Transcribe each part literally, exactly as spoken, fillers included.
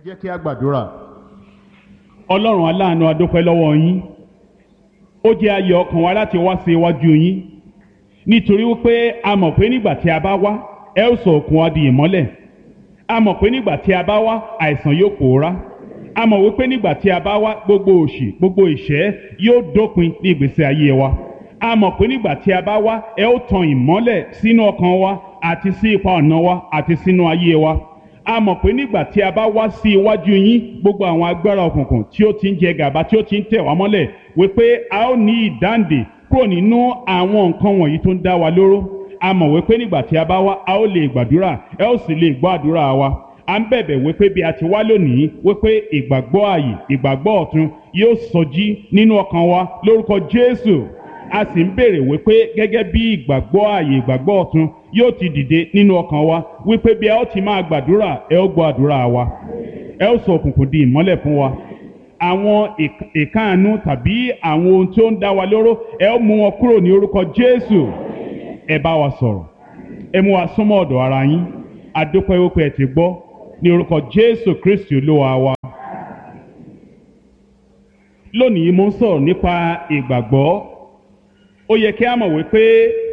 jẹ́ kí a gbàdúrà. Ọlọ́run aláàánú, a dúpẹ́ lọ́wọ́ yín. Ó jẹ́ ayọ̀ ọkàn wa láti wá sí iwájú yín nítorí wípé a mọ̀ pé nígbà tí a bá wá ẹ ó sọ òkun wa di ìmọ́lẹ̀. A mọ̀ pé nígbà tí a bá wá àìsàn yóò pòórá. A mọ̀ wípé nígbà tí a bá wá gbogbo òṣì gbogbo ìṣẹ́ yóò dópin ní ìgbésí ayé wa. A mọ̀ pé nígbà tí a bá wá ẹ ó tan ìmọ́lẹ̀ sínú ọkàn wa àti sí ipa ọ̀nà wa àti sínú ayé wa. A mọ̀ pé nígbà tí a bá wá sí iwájú yín gbogbo àwọn agbára òkùnkùn tí ó ti ń jẹ gàba tí ó ti ń tẹ̀ wá mọ́lẹ̀ wípé a ó ní ìdáǹdè kúrò nínú àwọn nǹkan wọ̀nyí tó ń dá wa lóró. A mọ̀ wípé nígbà tí a bá wá a ó lè gbàdúrà ẹ ó sì lè gbọ́ àdúrà wa. À ń bẹ̀bẹ̀ wípé bí a ti wá lónìí wípé ìgbàgbọ́ ààyè ìgbàgbọ́ ọ̀tun yóò sọjí nínú ọkàn wa lórúkọ Jésù. A sì ń béèrè wípé gẹ́gẹ́ bí ìgbàgbọ́ ààyè ìgbàgbọ́ ọ̀tun yóò ti dìde nínú ọkàn wa wípé bí a ó ti máa gbàdúrà ẹ ó gbọ́ àdúrà wa. Ẹ ó sọ òkùnkùn di ìmọ́lẹ̀ fún wa. Àwọn ìkáàánú tàbí àwọn ohun tí ó ń dá wa lóró ẹ ó mú wọn kúrò ní orúkọ Jésù. Ẹ bá wa sọ̀rọ̀. Ẹ mú wa súnmọ́ ọ̀dọ̀ ara yín. A dúpẹ́ wípé ẹ ti gbọ́ ní orúkọ Jésù Kristi Olúwa wa. Lónìí mo ń sọ̀rọ̀ nípa ìgbàgbọ́. Ó yẹ kí a mọ̀ wípé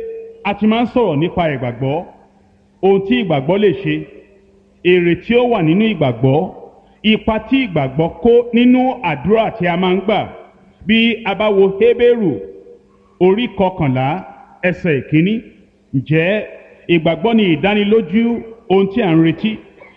a ti máa ń sọ̀rọ̀ nípa ìgbàgbọ́, ohun tí ìgbàgbọ́ lè ṣe, èrè tí ó wà nínú ìgbàgbọ́, ipa tí ìgbàgbọ́ kó nínú àdúrà tí a máa ń gbà. Bí a bá wo Hébérù orí kọkànlá ẹsẹ̀ ìkíní, ǹjẹ́ ìgbàgbọ́ ni ìdánilójú ohun tí à ń retí,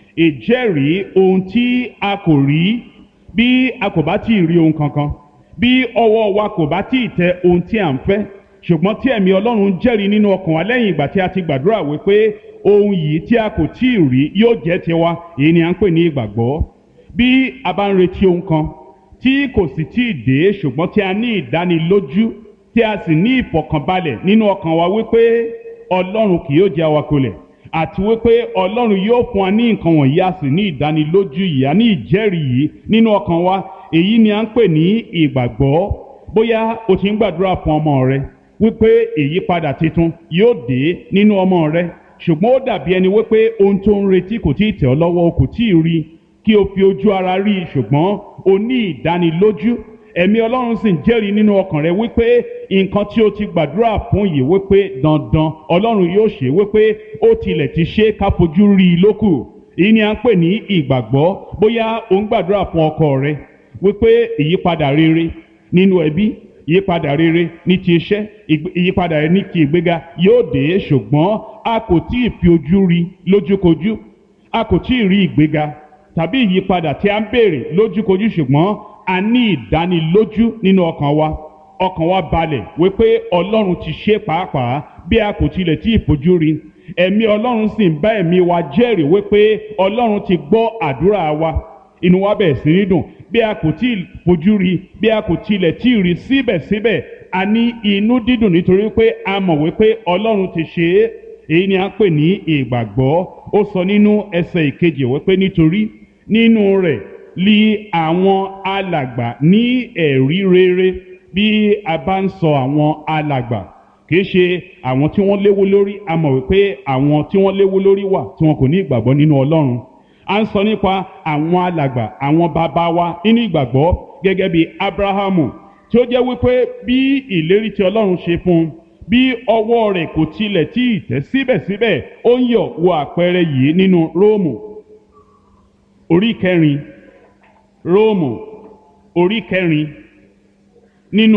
ìjẹ́rìí ohun tí a kò rí. Bí a kò bá tí ì rí ohun kankan, bí ọwọ́ wa kò bá tí ì tẹ ohun tí à ń fẹ́, ṣùgbọ́n tí ẹ̀mí Ọlọ́run jẹ́rìí nínú ọkàn wa lẹ́yìn ìgbà tí a ti gbàdúrà wípé ohun yìí tí a kò tí ì rí yóò jẹ́ tiwa, èyí ni à ń pè ní ìgbàgbọ́. Bí a bá ń retí ohun kan tí kò sì tí ì dé ṣùgbọ́n tí a ní ìdánilójú tí a sì ní ìfọ̀kànbalẹ̀ nínú ọkàn wa wípé Ọlọ́run kì yóò jẹ́ awakọlẹ̀ àti wípé Ọlọ́run yóò fún wa ní nǹkan wọ̀nyí, a sì ní ìdánilójú yìí, a ní ìjẹ́rìí yìí nínú ọkàn wa, èyí ni à ń pè ní ìgbàgbọ́. Bóyá o ti ń gbàdúrà fún ọmọ rẹ wípé ìyípadà tuntun yóò dé nínú ọmọ rẹ, ṣùgbọ́n ó dàbí ẹni wípé ohun tó ń retí kò tí ì tẹ̀ ọ́ lọ́wọ́, o kò tí ì rí kí o fi ojú ara rí, ṣùgbọ́n o ní ìdánilójú. Ẹ̀mí Ọlọ́run sì ń jẹ́rìí nínú ọkàn rẹ wípé nǹkan tí o ti gbàdúrà fún yìí wípé dandan Ọlọ́run yóò ṣe, wípé ó tilẹ̀ ti ṣe ká fojú rí i lókù. Èyí ni à ń pè ní ìgbàgbọ́. Bóyá o ń gbàdúrà fún ọkọ rẹ wípé ìyípadà rere nínú ẹbí, ìyípadà rere ní ti iṣẹ́, ìyípadà rere ní ti ìgbéga yóò dé, ṣùgbọ́n a kò tí ì fi ojú rí lójúkojú, a kò tí ì rí ìgbéga tàbí ìyípadà tí a ń béèrè lójúkojú, ṣùgbọ́n a ní ìdánilójú nínú ọkàn wa. Ọkàn wa balẹ̀ wípé Ọlọ́run ti ṣe pàápàá bí a kò tilẹ̀ tí ì fojú rí. Ẹ̀mí Ọlọ́run sì ń bá ẹ̀mí wa jẹ́rìí wípé Ọlọ́run ti gbọ́ àdúrà wa. Inú wa bẹ̀rẹ̀ sí ní dùn bí a kò tí ì fojú rí, bí a kò tilẹ̀ tí ì rí, síbẹ̀síbẹ̀ a ní inú dídùn nítorí pé a mọ̀ wípé Ọlọ́run ti ṣe é. Èyí ni a ń pè ní ìgbàgbọ́. Ó sọ nínú ẹsẹ̀ ìkejì wípé nítorí nínú rẹ̀ li àwọn alàgbà ní ẹ̀rí rere. Bí a bá ń sọ àwọn alàgbà, kì í ṣe àwọn tí wọ́n léwó lórí. A mọ̀ wípé àwọn tí wọ́n léwó lórí wà tí wọn kò ní ìgbàgbọ́ nínú Ọlọ́run. A ń sọ nípa àwọn alàgbà, àwọn bàbá wa nínú ìgbàgbọ́, gẹ́gẹ́ bí Ábúráhámù, tí ó jẹ́ wípé bí ìlérí tí Ọlọ́run ṣe fún un, bí ọwọ́ rẹ̀ kò tilẹ̀ tí ì tẹ̀, síbẹ̀síbẹ̀ ó ń yọ̀ wo àpẹẹrẹ yìí nínú Róòmù orí kẹrin, Róòmù orí kẹrin nínú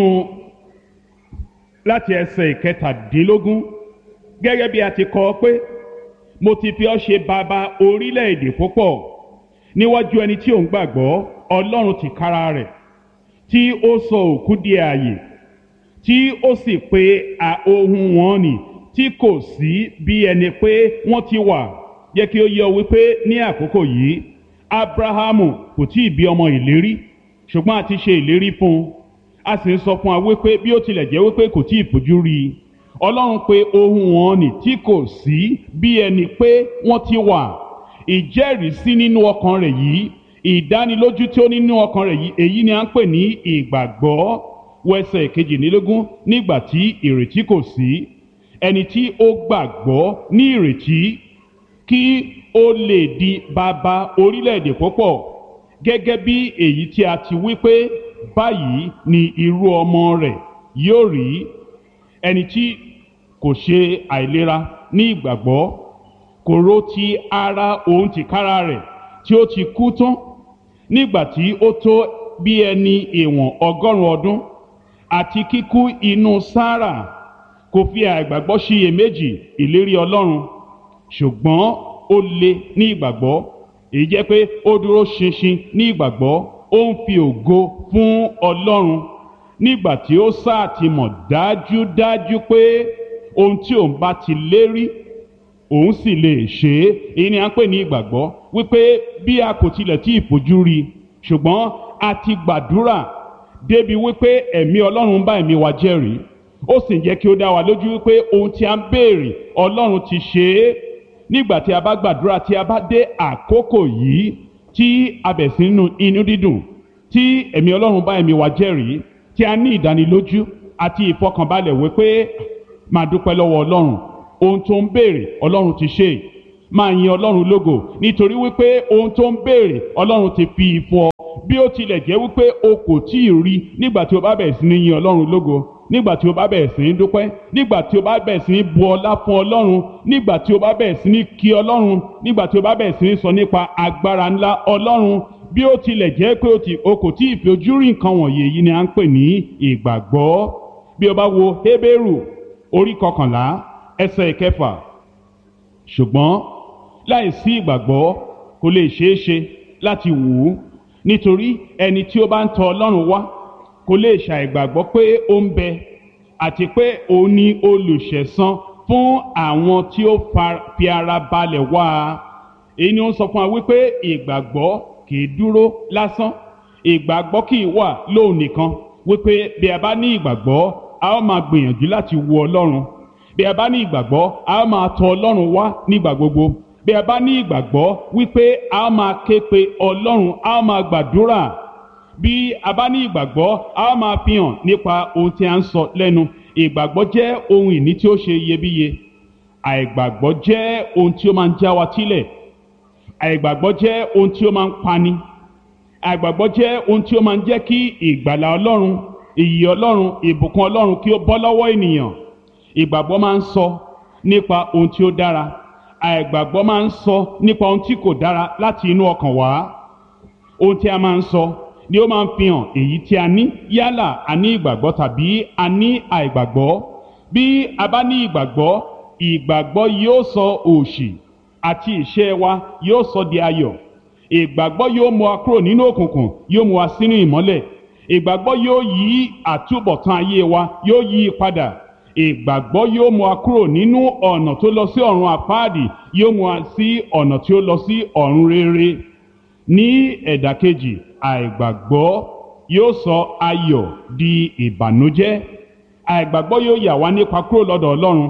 láti ẹsẹ̀ ìkẹtàdínlógún, gẹ́gẹ́ bí a ti kọ pé mo ti fi ọ́ ṣe bàbá orílẹ̀-èdè púpọ̀ níwájú ẹni tí ò ń gbàgbọ́, Ọlọ́run tìkára rẹ̀ tí ó sọ òkú di ààyè, tí ó sì pe ohun wọn nì tí kò sí bí ẹni pé wọ́n ti wà. Jẹ́ kí ó yé ọ wípé ní àkókò yìí Ábúráhámù kò tí ì bí ọmọ ìlérí, ṣùgbọ́n a ti ṣe ìlérí fún un. A sì ń sọ fún wa wípé bí ó tilẹ̀ jẹ́ wípé kò tí ì fojú rí i, Ọlọ́run pe ohun wọn nì tí kò sí bí ẹni pé wọ́n ti wà. Ìjẹ́rìísí nínú ọkàn rẹ̀ yìí, ìdánilójú tí ó nínú ọkàn rẹ̀ yìí, èyí ni à ń pè ní ìgbàgbọ́. Wẹsẹ̀ kejìlélógún, nígbà tí ìrètí kò sí, ẹni tí ó gbàgbọ́ ní ìrètí kí ó lè di bàbá orílẹ̀-èdè púpọ̀, gẹ́gẹ́ bí èyí tí a ti wí pé báyìí ni irú ọmọ rẹ̀ yóò rí. Ẹni tí kò ṣe àìlera ní ìgbàgbọ́ kò rò ti ara òun tìkára rẹ̀ tí ó ti kú tán nígbà tí ó tó bí ẹni ìwọ̀n ọgọ́rùn-ún ọdún, àti kíkú inú Sárà kò fi àìgbàgbọ́ ṣiyèméjì ìlérí Ọlọ́run, ṣùgbọ́n ó le ní ìgbàgbọ́. Èyí jẹ́ pé ó dúró ṣinṣin ní ìgbàgbọ́, ó ń fi ògo fún Ọlọ́run nígbà tí ó sáà ti mọ̀ dájúdájú pé ohun tí òun bá ti lérí òun sì lè ṣe é. Èyí ni à ń pè ní ìgbàgbọ́, wípé bí a kò tilẹ̀ tí ì fojú rí, ṣùgbọ́n a ti gbàdúrà débi wípé ẹ̀mí Ọlọ́run bá ẹ̀mí wa jẹ́rìí, ó sì ń jẹ́ kí ó dá wa lójú wípé ohun tí a ń béèrè Ọlọ́run ti ṣe é. Nígbà tí a bá gbàdúrà, tí a bá dé àkókò yìí tí a bẹ̀ sí nínú inú dídùn, tí ẹ̀mí Ọlọ́run bá ẹ̀mí wa jẹ́rìí, tí a ní ìdánilójú àti ìfọkànbalẹ̀ wípé máa dúpẹ́ lọ́wọ́ Ọlọ́run, ohun tó ń béèrè Ọlọ́run ti ṣe. Máa yin Ọlọ́run lógo nítorí wípé ohun tó ń béèrè Ọlọ́run ti fi fún ọ. Bí ó tilẹ̀ jẹ́ wípé o kò tí ì rí, nígbà tí o bá bẹ̀rẹ̀ sí ní yin Ọlọ́run lógo, nígbà tí o bá bẹ̀rẹ̀ sí ní dúpẹ́, nígbà tí o bá bẹ̀rẹ̀ sí ní bu ọlá fún Ọlọ́run, nígbà tí o bá bẹ̀rẹ̀ sí ní kí Ọlọ́run, nígbà tí o bá bẹ̀rẹ̀ sí ní sọ nípa agbára ńlá Ọlọ́run, bí ó tilẹ̀ jẹ́ pé o kò tí ì fi ojú rí nǹkan wọ̀nyí, èyí ni à ń pè ní ìgbàgbọ́. Bí o bá wo Hébérù orí kọkànlá ẹsẹ̀ ìkẹfà, ṣùgbọ́n láìsí ìgbàgbọ́ kò lè ṣeé ṣe láti wù ú, nítorí ẹni tí ó bá ń tọ Ọlọ́run wá kò lè ṣàìgbàgbọ́ pé ó ń bẹ, àti pé òun ni olùṣẹ̀san fún àwọn tí ó fi ara balẹ̀ wá a. Èyí ni ó ń sọ fún wa wípé ìgbàgbọ́ kì í dúró lásán, ìgbàgbọ́ kì í wà lóun nìkan, wípé bí a bá ní ìgbàgbọ́ a ó máa gbìyànjú láti wo Ọlọ́run, bí a bá ní ìgbàgbọ́ a ó máa tọ Ọlọ́run wá nígbà gbogbo, bí a bá ní ìgbàgbọ́ wípé a ó máa ké pe Ọlọ́run, a ó máa gbàdúrà, bí a bá ní ìgbàgbọ́ a ó máa fi hàn nípa ohun tí a ń sọ lẹ́nu. Ìgbàgbọ́ jẹ́ ohun ìní tí ó ṣe iyebíye. Àìgbàgbọ́ jẹ́ ohun tí ó máa ń já wa sílẹ̀. Àìgbàgbọ́ jẹ́ ohun tí ó máa ń pani. Àìgbàgbọ́ jẹ́ ohun tí ó máa ń jẹ́ kí ìgbàlà Ọlọ́run, ìyè Ọlọ́run, ìbùkún Ọlọ́run kí ó bọ́ lọ́wọ́ ènìyàn. Ìgbàgbọ́ máa ń sọ nípa ohun tí ó dára. Àìgbàgbọ́ máa ń sọ nípa ohun tí kò dára láti inú ọkàn wá. Ohun tí a máa ń sọ ni ó máa ń fi hàn èyí tí a ní, yálà a ní ìgbàgbọ́ tàbí a ní àìgbàgbọ́. Bí a bá ní ìgbàgbọ́, ìgbàgbọ́ yóò sọ òṣì àti ìṣẹ́ wa yóò sọ di ayọ̀. Ìgbàgbọ́ yóò mú wa kúrò nínú òkùnkùn, yóò mú wa sínú ìmọ́lẹ̀. Ìgbàgbọ́ yóò yí àtúbọ̀tán ayé wa, yóò yí i padà. Ìgbàgbọ́ yóò mú wa kúrò nínú ọ̀nà tó lọ sí ọ̀run àpáàdì, yóò mú wa sí ọ̀nà tí ó lọ sí ọ̀run rere. Ní ẹ̀dà kejì, àìgbàgbọ́ yóò sọ ayọ̀ di ìbànújẹ́. Àìgbàgbọ́ yóò yà wá nípa kúrò lọ́dọ̀ Ọlọ́run,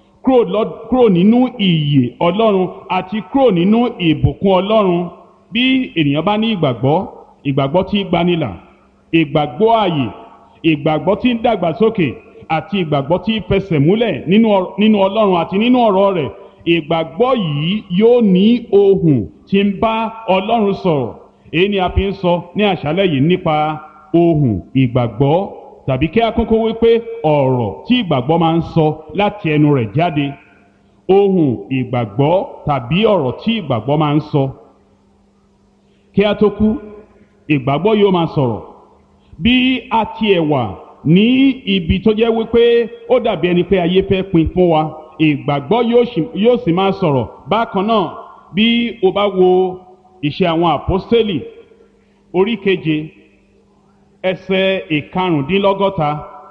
kúrò nínú ìyè Ọlọ́run àti kúrò nínú ìbùkún Ọlọ́run. Bí ènìyàn bá ní ìgbàgbọ́, ìgbàgbọ́ tí ń gbanilà, ìgbàgbọ́ ààyè, ìgbàgbọ́ tí ń dàgbàsókè àti ìgbàgbọ́ tí ń fẹsẹ̀ múlẹ̀ nínú Ọlọ́run àti nínú ọ̀rọ̀ rẹ̀, ìgbàgbọ́ yìí yóò ní ohùn tí ń bá Ọlọ́run sọ̀rọ̀. Èyí ni a fi ń sọ ní àṣálẹ́ yìí nípa ohùn ìgbàgbọ́, tàbí kí a kúkú wípé ọ̀rọ̀ tí ìgbàgbọ́ máa ń sọ láti ẹnu rẹ̀ jáde. Ohùn ìgbàgbọ́ tàbí ọ̀rọ̀ tí ìgbàgbọ́ máa ń sọ. Kí a tó kú, ìgbàgbọ́ yóò máa sọ̀rọ̀. Bí a tiẹ̀ wà ní ibi tó jẹ́ wípé ó dàbí ẹni pé ayé fẹ́ pin fún wa, ìgbàgbọ́ yóò sì máa sọ̀rọ̀. Bákan náà, bí o bá wo Iṣẹ́ àwọn Àpọ́stélì orí keje ẹsẹ̀ ìkarùndínlọ́gọ́ta.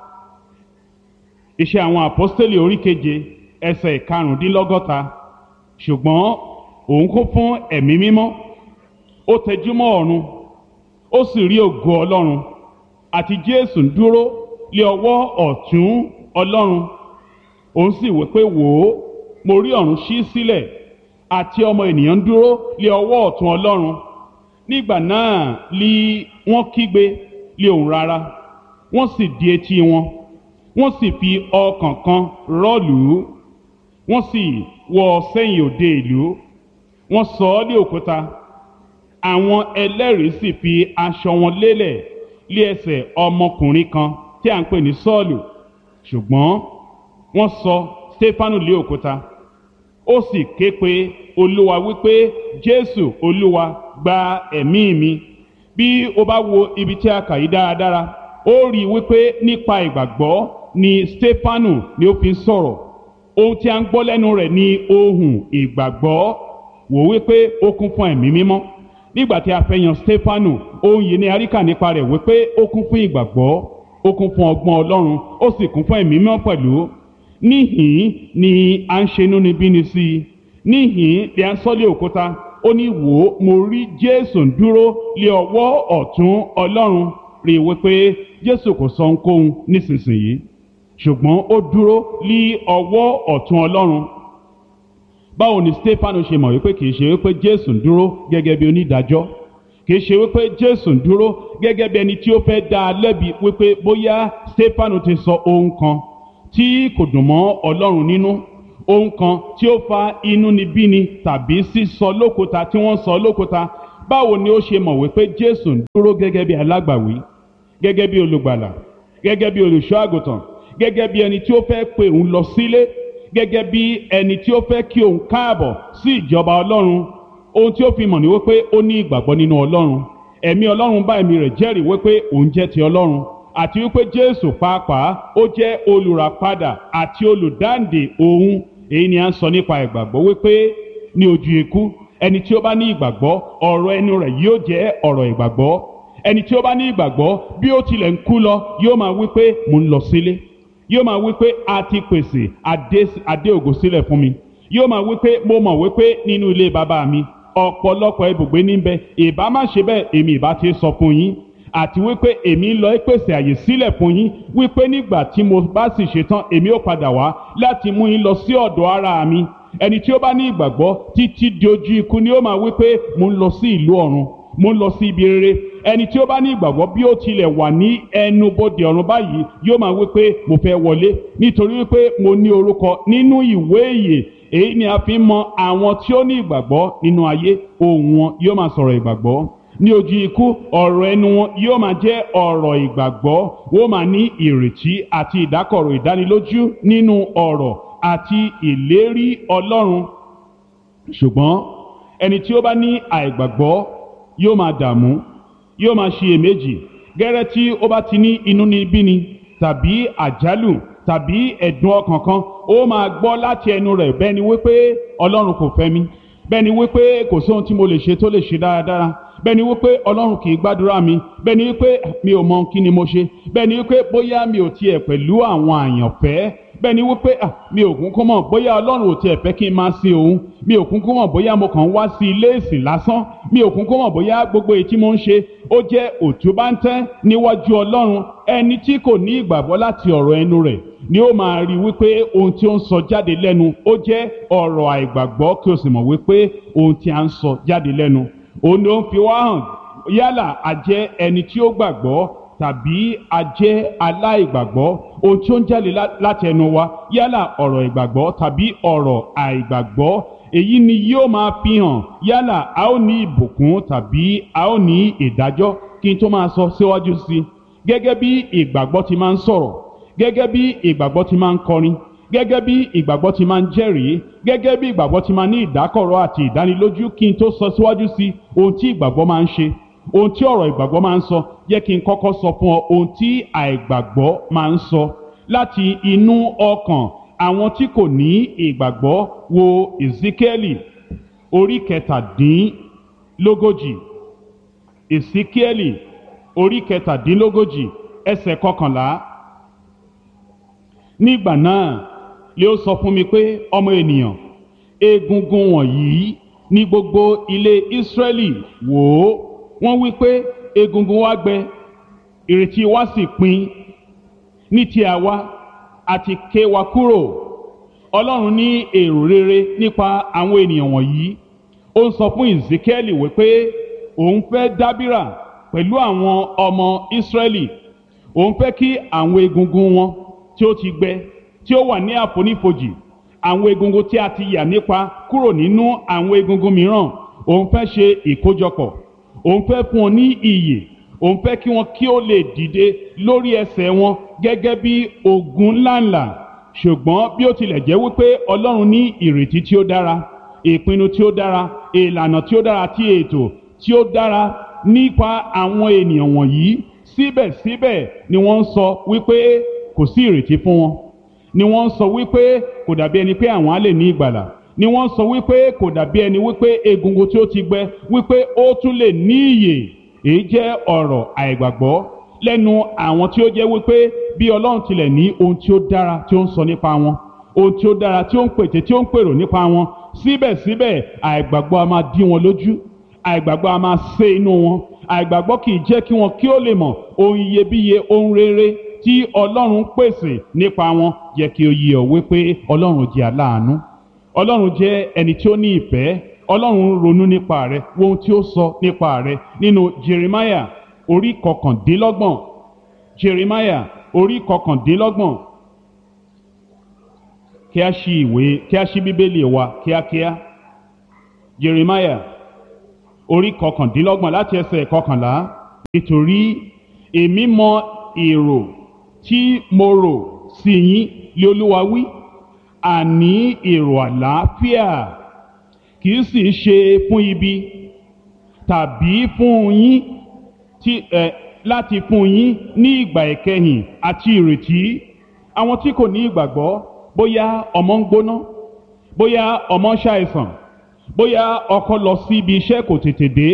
Iṣẹ́ àwọn Àpọ́stélì orí keje ẹsẹ̀ ìkarùndínlọ́gọ́ta. Ṣùgbọ́n òun kún fún ẹ̀mí mímọ́, ó tẹjúmọ́ ọ̀run, ó sì rí ògo Ọlọ́run àti Jésù ń dúró lé ọwọ́ ọ̀tún Ọlọ́run. Òun sì wí pé, wò ó, mo rí ọ̀run ṣí sílẹ̀ àti ọmọ ènìyàn ń dúró lé ọwọ́ ọ̀tún Ọlọ́run. Nígbà náà li wọ́n kígbe lé ohùn rara, wọ́n sì di etí wọn, wọ́n sì fi ọkàn kan rọ́ọ̀lù ú, wọ́n sì wọ́ ọ sẹ́yìn òde ìlú, wọ́n sọ ọ́ lé òkúta, àwọn ẹlẹ́rìí sì fi aṣọ wọn lélẹ̀ lé ẹsẹ̀ ọmọkùnrin kan tí a ń pè ní Sọ́ọ̀lù, ṣùgbọ́n wọ́n sọ Stefanu lé òkúta. Ó sì ké pe Olúwa wípé, Jésù Olúwa, gba ẹ̀mí mi. Bí o bá wo ibi tí a kà yí dáradára, ó rí i wípé nípa ìgbàgbọ́ ni Stefanu ni ó fi ń sọ̀rọ̀. Ohun tí a ń gbọ́ lẹ́nu rẹ̀ ni ohùn ìgbàgbọ́. Wò wípé ó kún fún ẹ̀mí mímọ́. Nígbà tí a fẹ́ yan Stefanu, ohun yìí ni a rí kà nípa rẹ̀ wípé ó kún fún ìgbàgbọ́, ó kún fún ọgbọ́n Ọlọ́run, ó sì kún fún ẹ̀mí mímọ́ pẹ̀lú. Níhìn ni a ń ṣe inúnibíni sí i. Níhìn ni a ń sọ́lé òkúta. Ó ní, wò ó, mo rí Jésù dúró lé ọwọ́ ọ̀tún Ọlọ́run. Rí i wípé Jésù kò sọ ohunkóhun nísinsìnyí, ṣùgbọ́n ó dúró lé ọwọ́ ọ̀tún Ọlọ́run. Báwo ni Stefanu ṣe mọ̀ wípé kìí ṣe wípé Jésù ń dúró gẹ́gẹ́ bí onídàájọ́, kìí ṣe wípé Jésù ń dúró gẹ́gẹ́ bí ẹni tí ó fẹ́ dá a lẹ́bi wípé bóyá Stefanu ti sọ ohun kan tí kò dùn mọ́ Ọlọ́run nínú, ohun kan tí ó fa inúnibíni tàbí sísọ lókúta tí wọ́n sọ lókúta. Báwo ni ó ṣe mọ̀ wípé Jésù ń dúró gẹ́gẹ́ bí alágbàwí, gẹ́gẹ́ bí olùgbàlà, gẹ́gẹ́ bí olùṣọ́ àgùntàn, gẹ́gẹ́ bí ẹni tí ó fẹ́ pè òun lọ sílé, gẹ́gẹ́ bí ẹni tí ó fẹ́ kí òun káàbọ̀ sí ìjọba Ọlọ́run? Ohun tí ó fi mọ̀ ní wípé ó ní ìgbàgbọ́ nínú Ọlọ́run. Ẹ̀mí Ọlọ́run bá ẹ̀mí rẹ̀ jẹ́rìí wípé òun jẹ́ ti Ọlọ́run, àti wípé Jésù pàápàá ó jẹ́ olùràpadà àti olùdáǹdè òun. Èyí ni a ń sọ nípa ìgbàgbọ́ wípé ní ojú ikú, ẹni tí ó bá ní ìgbàgbọ́, ọ̀rọ̀ ẹnu rẹ̀ yóò jẹ́ ọ̀rọ̀ ìgbàgbọ́. Ẹni tí ó bá ní ìgbàgbọ́, bí ó tilẹ̀ ń kú lọ, yóò máa wípé mo ń lọ sílé. Yóò máa wípé a ti pèsè adé ògo sílẹ̀ fún mi. Yóò máa wípé mo mọ̀ wípé nínú ilé bàbá mi ọ̀pọ̀lọpọ̀ ibùgbé níbẹ̀, ìbá má ṣe bẹ́ẹ̀ èmi ìbá ti sọ fún yín. Àti wípé èmi ń lọ pèsè àyè sílẹ̀ fún yín, wípé nígbà tí mo bá sì ṣetán èmi ó padà wá láti mú yín lọ sí ọ̀dọ̀ ara mi. Ẹni tí ó bá ní ìgbàgbọ́ títí di ojú ikú ni ó máa wípé mo ń lọ sí ìlú ọ̀run, mo ń lọ sí ibi rere. Ẹni tí ó bá ní ìgbàgbọ́, bí ó tilẹ̀ wà ní ẹnubodè ọ̀run báyìí, yóò máa wípé mo fẹ́ wọlé, nítorí wípé mo ní orúkọ nínú ìwé ìyè. Èyí ni a fi ń mọ àwọn tí ó ní ìgbàgbọ́ nínú ayé. Ohùn wọn yóò máa sọ̀rọ̀ ìgbàgbọ́. Ní ojú ikú, ọ̀rọ̀ ẹnu wọn yóò máa jẹ́ ọ̀rọ̀ ìgbàgbọ́. Wọ́n máa ní ìrètí àti ìdákọ̀ró ìdánilójú nínú ọ̀rọ̀ àti ìlérí Ọlọ́run. Ṣùgbọ́n ẹni tí ó bá ní àìgbàgbọ́ yóò máa dààmú, yóò máa ṣiyèméjì. Gẹ́rẹ́ tí ó bá ti ní inúnibíni tàbí àjálù tàbí ẹ̀dùn ọkàn kan, ó máa gbọ́ láti ẹnu rẹ̀ bẹ́ẹ̀ ni wípé Ọlọ́run kò fẹ́ mi, bẹ́ẹ̀ ni wípé kò sóhun tí mo lè ṣe tó lè ṣe dáradára, bẹ́ẹ̀ ni wípé Ọlọ́run kì í gbàdúrà mi, bẹ́ẹ̀ ni wípé mi ò mọ kí ni mo ṣe, bẹ́ẹ̀ ni wípé bóyá mi ò tiẹ̀ pẹ̀lú àwọn àyànfẹ́, bẹ́ẹ̀ ni wípé mi ò kúnkú mọ̀ bóyá Ọlọ́run ò tiẹ̀ fẹ́ kí n máa sin òun, mi ò kúnkú mọ̀ bóyá mo kàn ń wá sí ilé ìsìn lásán, mi ò kúnkú mọ̀ bóyá gbogbo èyí tí mo ń ṣe ó jẹ́ òtúbáńtẹ́ níwájú Ọlọ́run. Ẹni tí kò ní ìgbàgbọ́ láti ọ̀rọ̀ ẹnu rẹ̀ ni ó máa rí wípé ohun tí ó ń sọ jáde lẹ́nu ó jẹ́ ọ̀rọ̀ àìgbàgbọ́, kí o sì mọ̀ wípé ohun tí a ń sọ jáde lẹ́nu òun ni ó ń fi wá hàn yálà a jẹ́ ẹni tí ó gbàgbọ́ tàbí a jẹ́ aláìgbàgbọ́. Ohun tí ó ń jáde láti ẹnu wa, yálà ọ̀rọ̀ ìgbàgbọ́ tàbí ọ̀rọ̀ àìgbàgbọ́, èyí ni yóò máa fi hàn yálà a ó ní ìbùkún tàbí a ó ní ìdájọ́. Kí n tó máa sọ síwájú sí i, gẹ́gẹ́ bí ìgbàgbọ́ ti máa ń sọ̀rọ̀, gẹ́gẹ́ bí ìgbàgbọ́ ti máa ń kọrin, gẹ́gẹ́ bí ìgbàgbọ́ ti máa ń jẹ́rìí, gẹ́gẹ́ bí ìgbàgbọ́ ti máa ní ìdákọ̀ró àti ìdánilójú, kí n tó sọ síwájú sí ohun tí ìgbàgbọ́ máa ń ṣe, ohun tí ọ̀rọ̀ ìgbàgbọ́ máa ń sọ, jẹ́ kí n kọ́kọ́ sọ fún ọ ohun tí àìgbàgbọ́ máa ń sọ láti inú ọkàn àwọn tí kò ní ìgbàgbọ́. Wo Èsíkíẹ́lì orí kẹtàdínlógójì, Èsíkíẹ́lì orí kẹtàdínlógójì ẹsẹ̀ kọkànlá. Nígbà náà lé ó sọ fún mi pé, ọmọ ènìyàn, egungun wọ̀nyí ní gbogbo ilé Ísírẹ́lì, wò ó, wọ́n wí pé egungun wa gbẹ, ìrètí wa sì pin. Ní ti àwa, àti ké wa kúrò. Ọlọ́run ní èrò rere nípa àwọn ènìyàn wọ̀nyí. Ó ń sọ fún Èsíkíẹ́lì wípé òun fẹ́ dábìrà pẹ̀lú àwọn ọmọ Ísírẹ́lì. Òun fẹ́ kí àwọn egungun wọn tí ó ti gbẹ, tí ó wà ní àfonífojì, àwọn egungun tí a ti yà nípa kúrò nínú àwọn egungun mìíràn, òun fẹ́ ṣe ìkójọpọ̀ òun fẹ́ fún wọn ní ìyè, òun fẹ́ kí wọn kí ó lè dìde lórí ẹsẹ̀ wọn gẹ́gẹ́ bí ogun ńláńlá. Ṣùgbọ́n bí ó tilẹ̀ jẹ́ wípé Ọlọ́run ní ìrètí tí ó dára, ìpinnu tí ó dára, ìlànà tí ó dára àti ètò tí ó dára nípa àwọn ènìyàn wọ̀nyí, síbẹ̀síbẹ̀ ni wọ́n ń sọ wípé kò sí ìrètí fún wọn, ni wọ́n ń sọ wípé kò dàbí ẹni pé àwọn á lè ní ìgbàlà, ni wọ́n ń sọ wípé kò dàbí ẹni wípé egungun tí ó ti gbẹ wípé ó tún lè ní ìyè. Èyí jẹ́ ọ̀rọ̀ àìgbàgbọ́ lẹ́nu àwọn tí ó jẹ́ wípé bí Ọlọ́run tilẹ̀ ní ohun tí ó dára tí ó ń sọ nípa wọn, ohun tí ó dára tí ó ń pète tí ó ń pèrò nípa wọn, síbẹ̀síbẹ̀ àìgbàgbọ́ a máa dí wọn lójú, àìgbàgbọ́ a máa sé inú wọn, àìgbàgbọ́ kì í jẹ́ kí wọn kí ó lè mọ̀ ohun iyebíye, ohun rere tí Ọlọ́run pèsè nípa wọn. Jẹ́ kí ó yé ọ wípé Ọlọ́run jẹ́ aláàánú, Ọlọ́run jẹ́ ẹni tí ó ní ìfẹ́, Ọlọ́run ronú nípa rẹ, wo ohun tí ó sọ nípa rẹ nínú Jeremiah orí kọkàndínlọ́gbọ̀n, Jeremiah orí kọkàndínlọ́gbọ̀n. Kí a ṣí ìwé, kí a ṣí Bíbélì wa kíákíá. Jeremiah orí kọkàndínlọ́gbọ̀n láti ẹsẹ̀ kọkànlá. Nítorí èmi mọ èrò tí mo rò sí yín, lé Olúwa wí, àní èrò àlàáfíà, kì í sì ṣe fún ibi, tàbí fún yín tí ẹ láti fún yín ní ìgbà ìkẹyìn àti ìrètí. Àwọn tí kò ní ìgbàgbọ́, bóyá ọmọ ń gbóná, bóyá ọmọ ń ṣàìsàn, bóyá ọkọ lọ sí ibi iṣẹ́ kò tètè dé,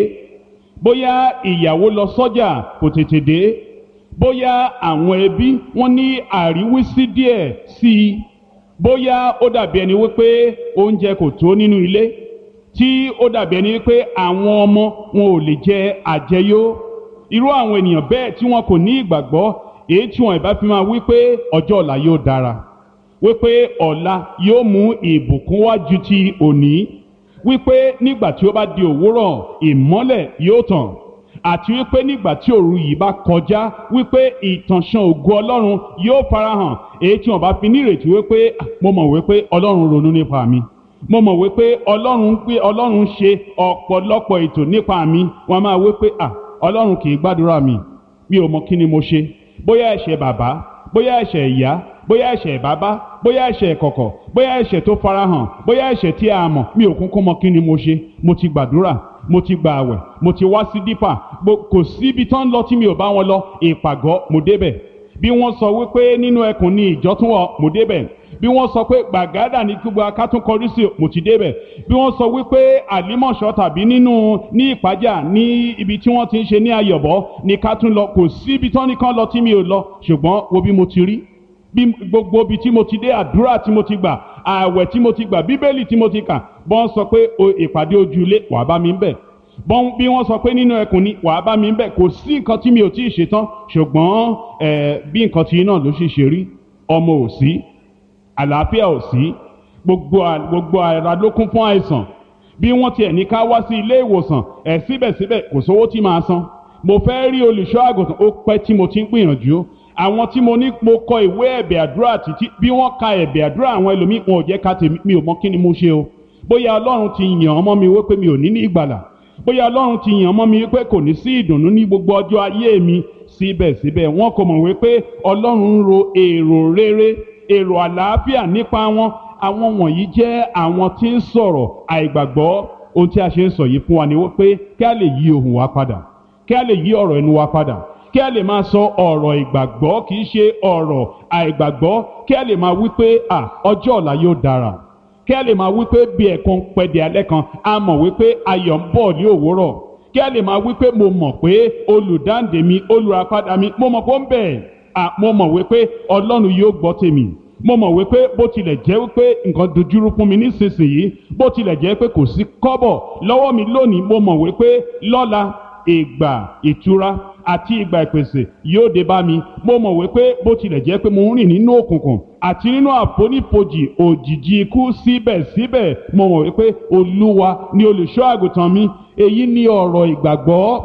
bóyá ìyàwó lọ sọ́jà kò tètè dé, bóyá àwọn ẹbí wọ́n ní àríwísí díẹ̀ sí i, bóyá ó dàbí ẹni wípé oúnjẹ kò tó nínú ilé, tí ó dàbí ẹni wípé àwọn ọmọ wọn ò lè jẹ àjẹyó. Irú àwọn ènìyàn bẹ́ẹ̀ tí wọn kò ní ìgbàgbọ́, èyí tí wọn ìbá fi máa wípé ọjọ́ ọ̀la yóò dára, wípé ọ̀la yóò mú ìbùkún wá ju ti òní, wípé nígbà tí ó bá di òwúrọ̀ ìmọ́lẹ̀ yóò tàn, àti wípé nígbà tí òru yìí bá kọjá wípé ìtànṣán ògo Ọlọ́run yóò farahàn. Èyí tí wọn bá fi nírètí wípé mo mọ̀ wípé Ọlọ́run ronú nípa mi, mo mọ̀ wípé Ọlọ́run gbé Ọlọ́run ṣe ọ̀pọ̀lọpọ̀ ètò nípa mi, wọn máa wípé à Ọlọ́run kì í gbàdúrà mi, mi ò mọ̀ kí ni mo ṣe, bóyá ẹ̀ṣẹ̀ bàbá, bóyá ẹ̀ṣẹ̀ ìyá, bóyá ẹ̀ṣẹ̀ bàbá, bóyá ẹ̀ṣẹ̀ ìkọ̀kọ̀, bóyá ẹ̀ṣẹ̀ tó farahàn, bóyá ẹ̀ṣẹ̀ tí a mọ̀, mi ò kúnkún mọ̀ kí ni mo ṣe. Mo ti gbàdúrà, mo ti gba àwẹ̀, mo ti wá sí dípà, kò síbi tán lọ tí mi ò bá wọn lọ. Ìpàgọ́ mo débẹ̀, bí wọ́n sọ wípé nínú ẹkùn ni ìjọ tún wọ̀, mo débẹ̀, bí wọ́n sọ pé gbàgádà ní gbogbo akátún kọrí sí, mo ti débẹ̀, bí wọ́n sọ wípé àlímọ̀ṣọ́ tàbí nínú ní ìpájà ní ibi tí wọ́n ti ń ṣe ní ayọ̀bọ ní ká tún lọ, kò síbi tán nìkan lọ tí mi ò lọ. Ṣùgbọ́n wo bí mo ti rí, bí gbogbo ibi tí mo ti dé, àdúrà tí mo ti gbà, ààwẹ̀ tí mo ti gbà, bíbélì tí mo ti kà, bọ́n sọ pé ìpàdé ojúlé wàá bá mi ń bẹ̀, bọ́n bí wọ́n sọ pé nínú ẹkùn ni wàá bá mi ń bẹ̀. Kò sí nǹkan tí mi ò tí ì ṣetán. Ṣùgbọ́n ẹ̀ bí nǹkan tí náà ló sì ṣe rí, ọmọ ò sí, àlàáfíà ò sí, gbogbo gbogbo ara ló kún fún àìsàn. Bí wọ́n tiẹ̀ ní ká wá sí ilé ìwòsàn, ẹ̀ síbẹ̀síbẹ̀ kò sówó tí màá san. Mo fẹ́ rí olùṣọ́ àgùntàn, ó pẹ́ tí mo ti ń gbìyànjú. Àwọn tí mo ní mo kọ ìwé ẹ̀bẹ̀ àdúrà títí, bí wọ́n ka ẹ̀bẹ̀ àdúrà àwọn ẹlòmíì, wọn ò jẹ́ ká tèmi, mi ò mọ̀ kí ni mo ṣe o. Bóyá Ọlọ́run ti yàn ọmọ mi wípé mi ò ní ní ìgbàlà, bóyá Ọlọ́run ti yàn ọmọ mi wípé kò ní sí ìdùnnú ní gbogbo ọjọ́ ayé mi. Síbẹ̀síbẹ̀ wọn kò mọ̀ wípé Ọlọ́run ń ro èrò rere, èrò àlàáfíà nípa wọn. Àwọn wọ̀nyí jẹ́ àwọn tí ń sọ̀rọ̀ àìgbàgbọ́. Ohun tí a ṣe ń sọ yìí fún wa ni wípé kí a lè yí ohùn wa padà, kí a lè yí ọ̀rọ̀ ẹnu wa padà, kí a lè máa sọ ọ̀rọ̀ ìgbàgbọ́, kì í ṣe ọ̀rọ̀ àìgbàgbọ́. Kí a lè máa wípé à ọjọ́ ọ̀la yóò dára, kí a lè máa wípé bí ẹ̀kan pẹ̀dẹ̀ alẹ́ kan, a mọ̀ wípé ayọ̀ ń bọ̀ ní òwúrọ̀. Kí a lè máa wípé mo mọ̀ pé olùdáǹdè mi, olùràpadà mi, mo mọ̀ pé ó ń bẹ̀. À mo mọ̀ wípé Ọlọ́run yóò gbọ́ tèmi. Mo mọ̀ wípé bó tilẹ̀ jẹ́ wípé nǹkan dojúrú fún mi nísinsìnyí, bó tilẹ̀ jẹ́ pé kò sí kọ́bọ̀ lọ́wọ́ mi lónìí, mo mọ̀ wípé lọ́la ìgbà ìtura àti ìgbà ìpèsè yóò dé bá mi. Mo mọ̀ wípé bó tilẹ̀ jẹ́ pé mo ń rìn nínú òkùnkùn àti nínú àfonífojì òjìji ikú, síbẹ̀síbẹ̀ mo mọ̀ wípé Olúwa ni olùṣọ́ àgùntàn mi. Èyí ni ọ̀rọ̀ ìgbàgbọ́.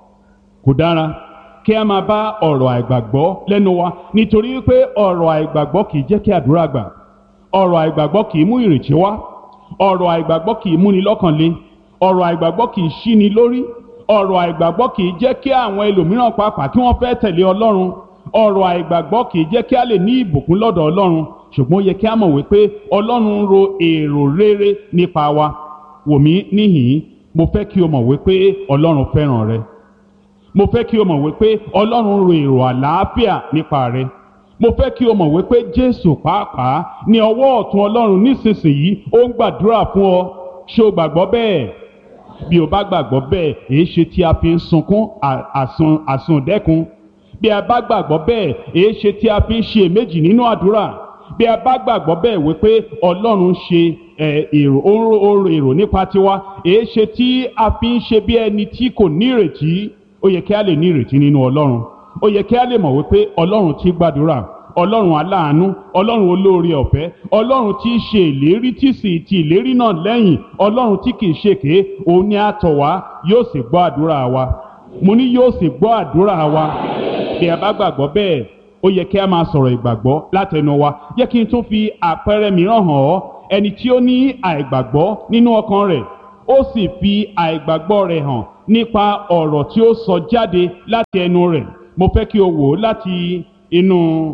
Kò dára kí a máa bá ọ̀rọ̀ àìgbàgbọ́ lẹ́nu wa, nítorí wípé ọ̀rọ̀ àìgbàgbọ́ kì í jẹ́ kí àdúrà gbà, ọ̀rọ̀ àìgbàgbọ́ kì í mú ìrètí wá, ọ̀rọ̀ àìgbàgbọ́ kì í múni lọ́kàn le, ọ̀rọ̀ àìgbàgbọ́ kì í ṣíni lórí, ọ̀rọ̀ àìgbàgbọ́ kì í jẹ́ kí àwọn ẹlòmíràn pàápàá kí wọ́n fẹ́ tẹ̀lé Ọlọ́run. ọ̀rọ̀ àìgbàgbọ́ kì í jẹ́ kí a lè ní ìbùkún lọ́dọ̀ Ọlọ́run. ṣùgbọ́n ó yẹ kí a mọ̀ wípé Ọlọ́run ń ro èrò rere nípa wa. wò mí níhìn-ín, mo fẹ́ kí o mọ̀ wípé Ọlọ́run fẹ́ràn rẹ. mo fẹ́ kí o mọ̀ wípé Ọlọ́run ń ro èrò àlàáfíà nípa rẹ. mo fẹ́ kí o mọ̀ wípé Jésù pàápàá ní ọwọ́ ọ̀tún Ọlọ́run nísinsìnyí ó ń gbàdúrà fún ọ. ṣé o gbàgbọ́ bẹ́ẹ̀? bí o bá gbàgbọ́ bẹ́ẹ̀, èé ṣe tí a fi ń sunkún àsun àsundẹ́kun? bí a bá gbàgbọ́ bẹ́ẹ̀, èé ṣe tí a fi ń ṣe èméjì nínú àdúrà? bí a bá gbàgbọ́ bẹ́ẹ̀ wípé Ọlọ́run ṣe èrò ó ń ro èrò nípa tiwa, èé ṣe tí a fi ń ṣe bí ẹni tí kò ní ìrètí? ó yẹ kí a lè ní ìrètí nínú Ọlọ́run. ó yẹ kí a lè mọ̀ wípé Ọlọ́run tí gbàdúrà, Ọlọ́run aláàánú, Ọlọ́run olóore ọ̀fẹ́, Ọlọ́run tí í ṣe ìlérí tí sì ti ìlérí náà lẹ́yìn, Ọlọ́run tí kìí ṣèké, òun ni a tọ̀ wá, yóò sì gbọ́ àdúrà wa. mo ní yóò sì gbọ́ àdúrà wa. bí a bá gbàgbọ́ bẹ́ẹ̀, ó yẹ kí a máa sọ̀rọ̀ ìgbàgbọ́ látẹnu wa. jẹ́ kí n tún fi àpẹẹrẹ mìíràn hàn ọ́. ẹni tí ó ní àìgbàgbọ́ nínú ọkàn rẹ̀, ó sì fi àìgbàgbọ́ rẹ̀ hàn nípa ọ̀rọ̀ tí ó sọ jáde láti ẹnu rẹ̀. mo fẹ́ kí o wò ó láti inú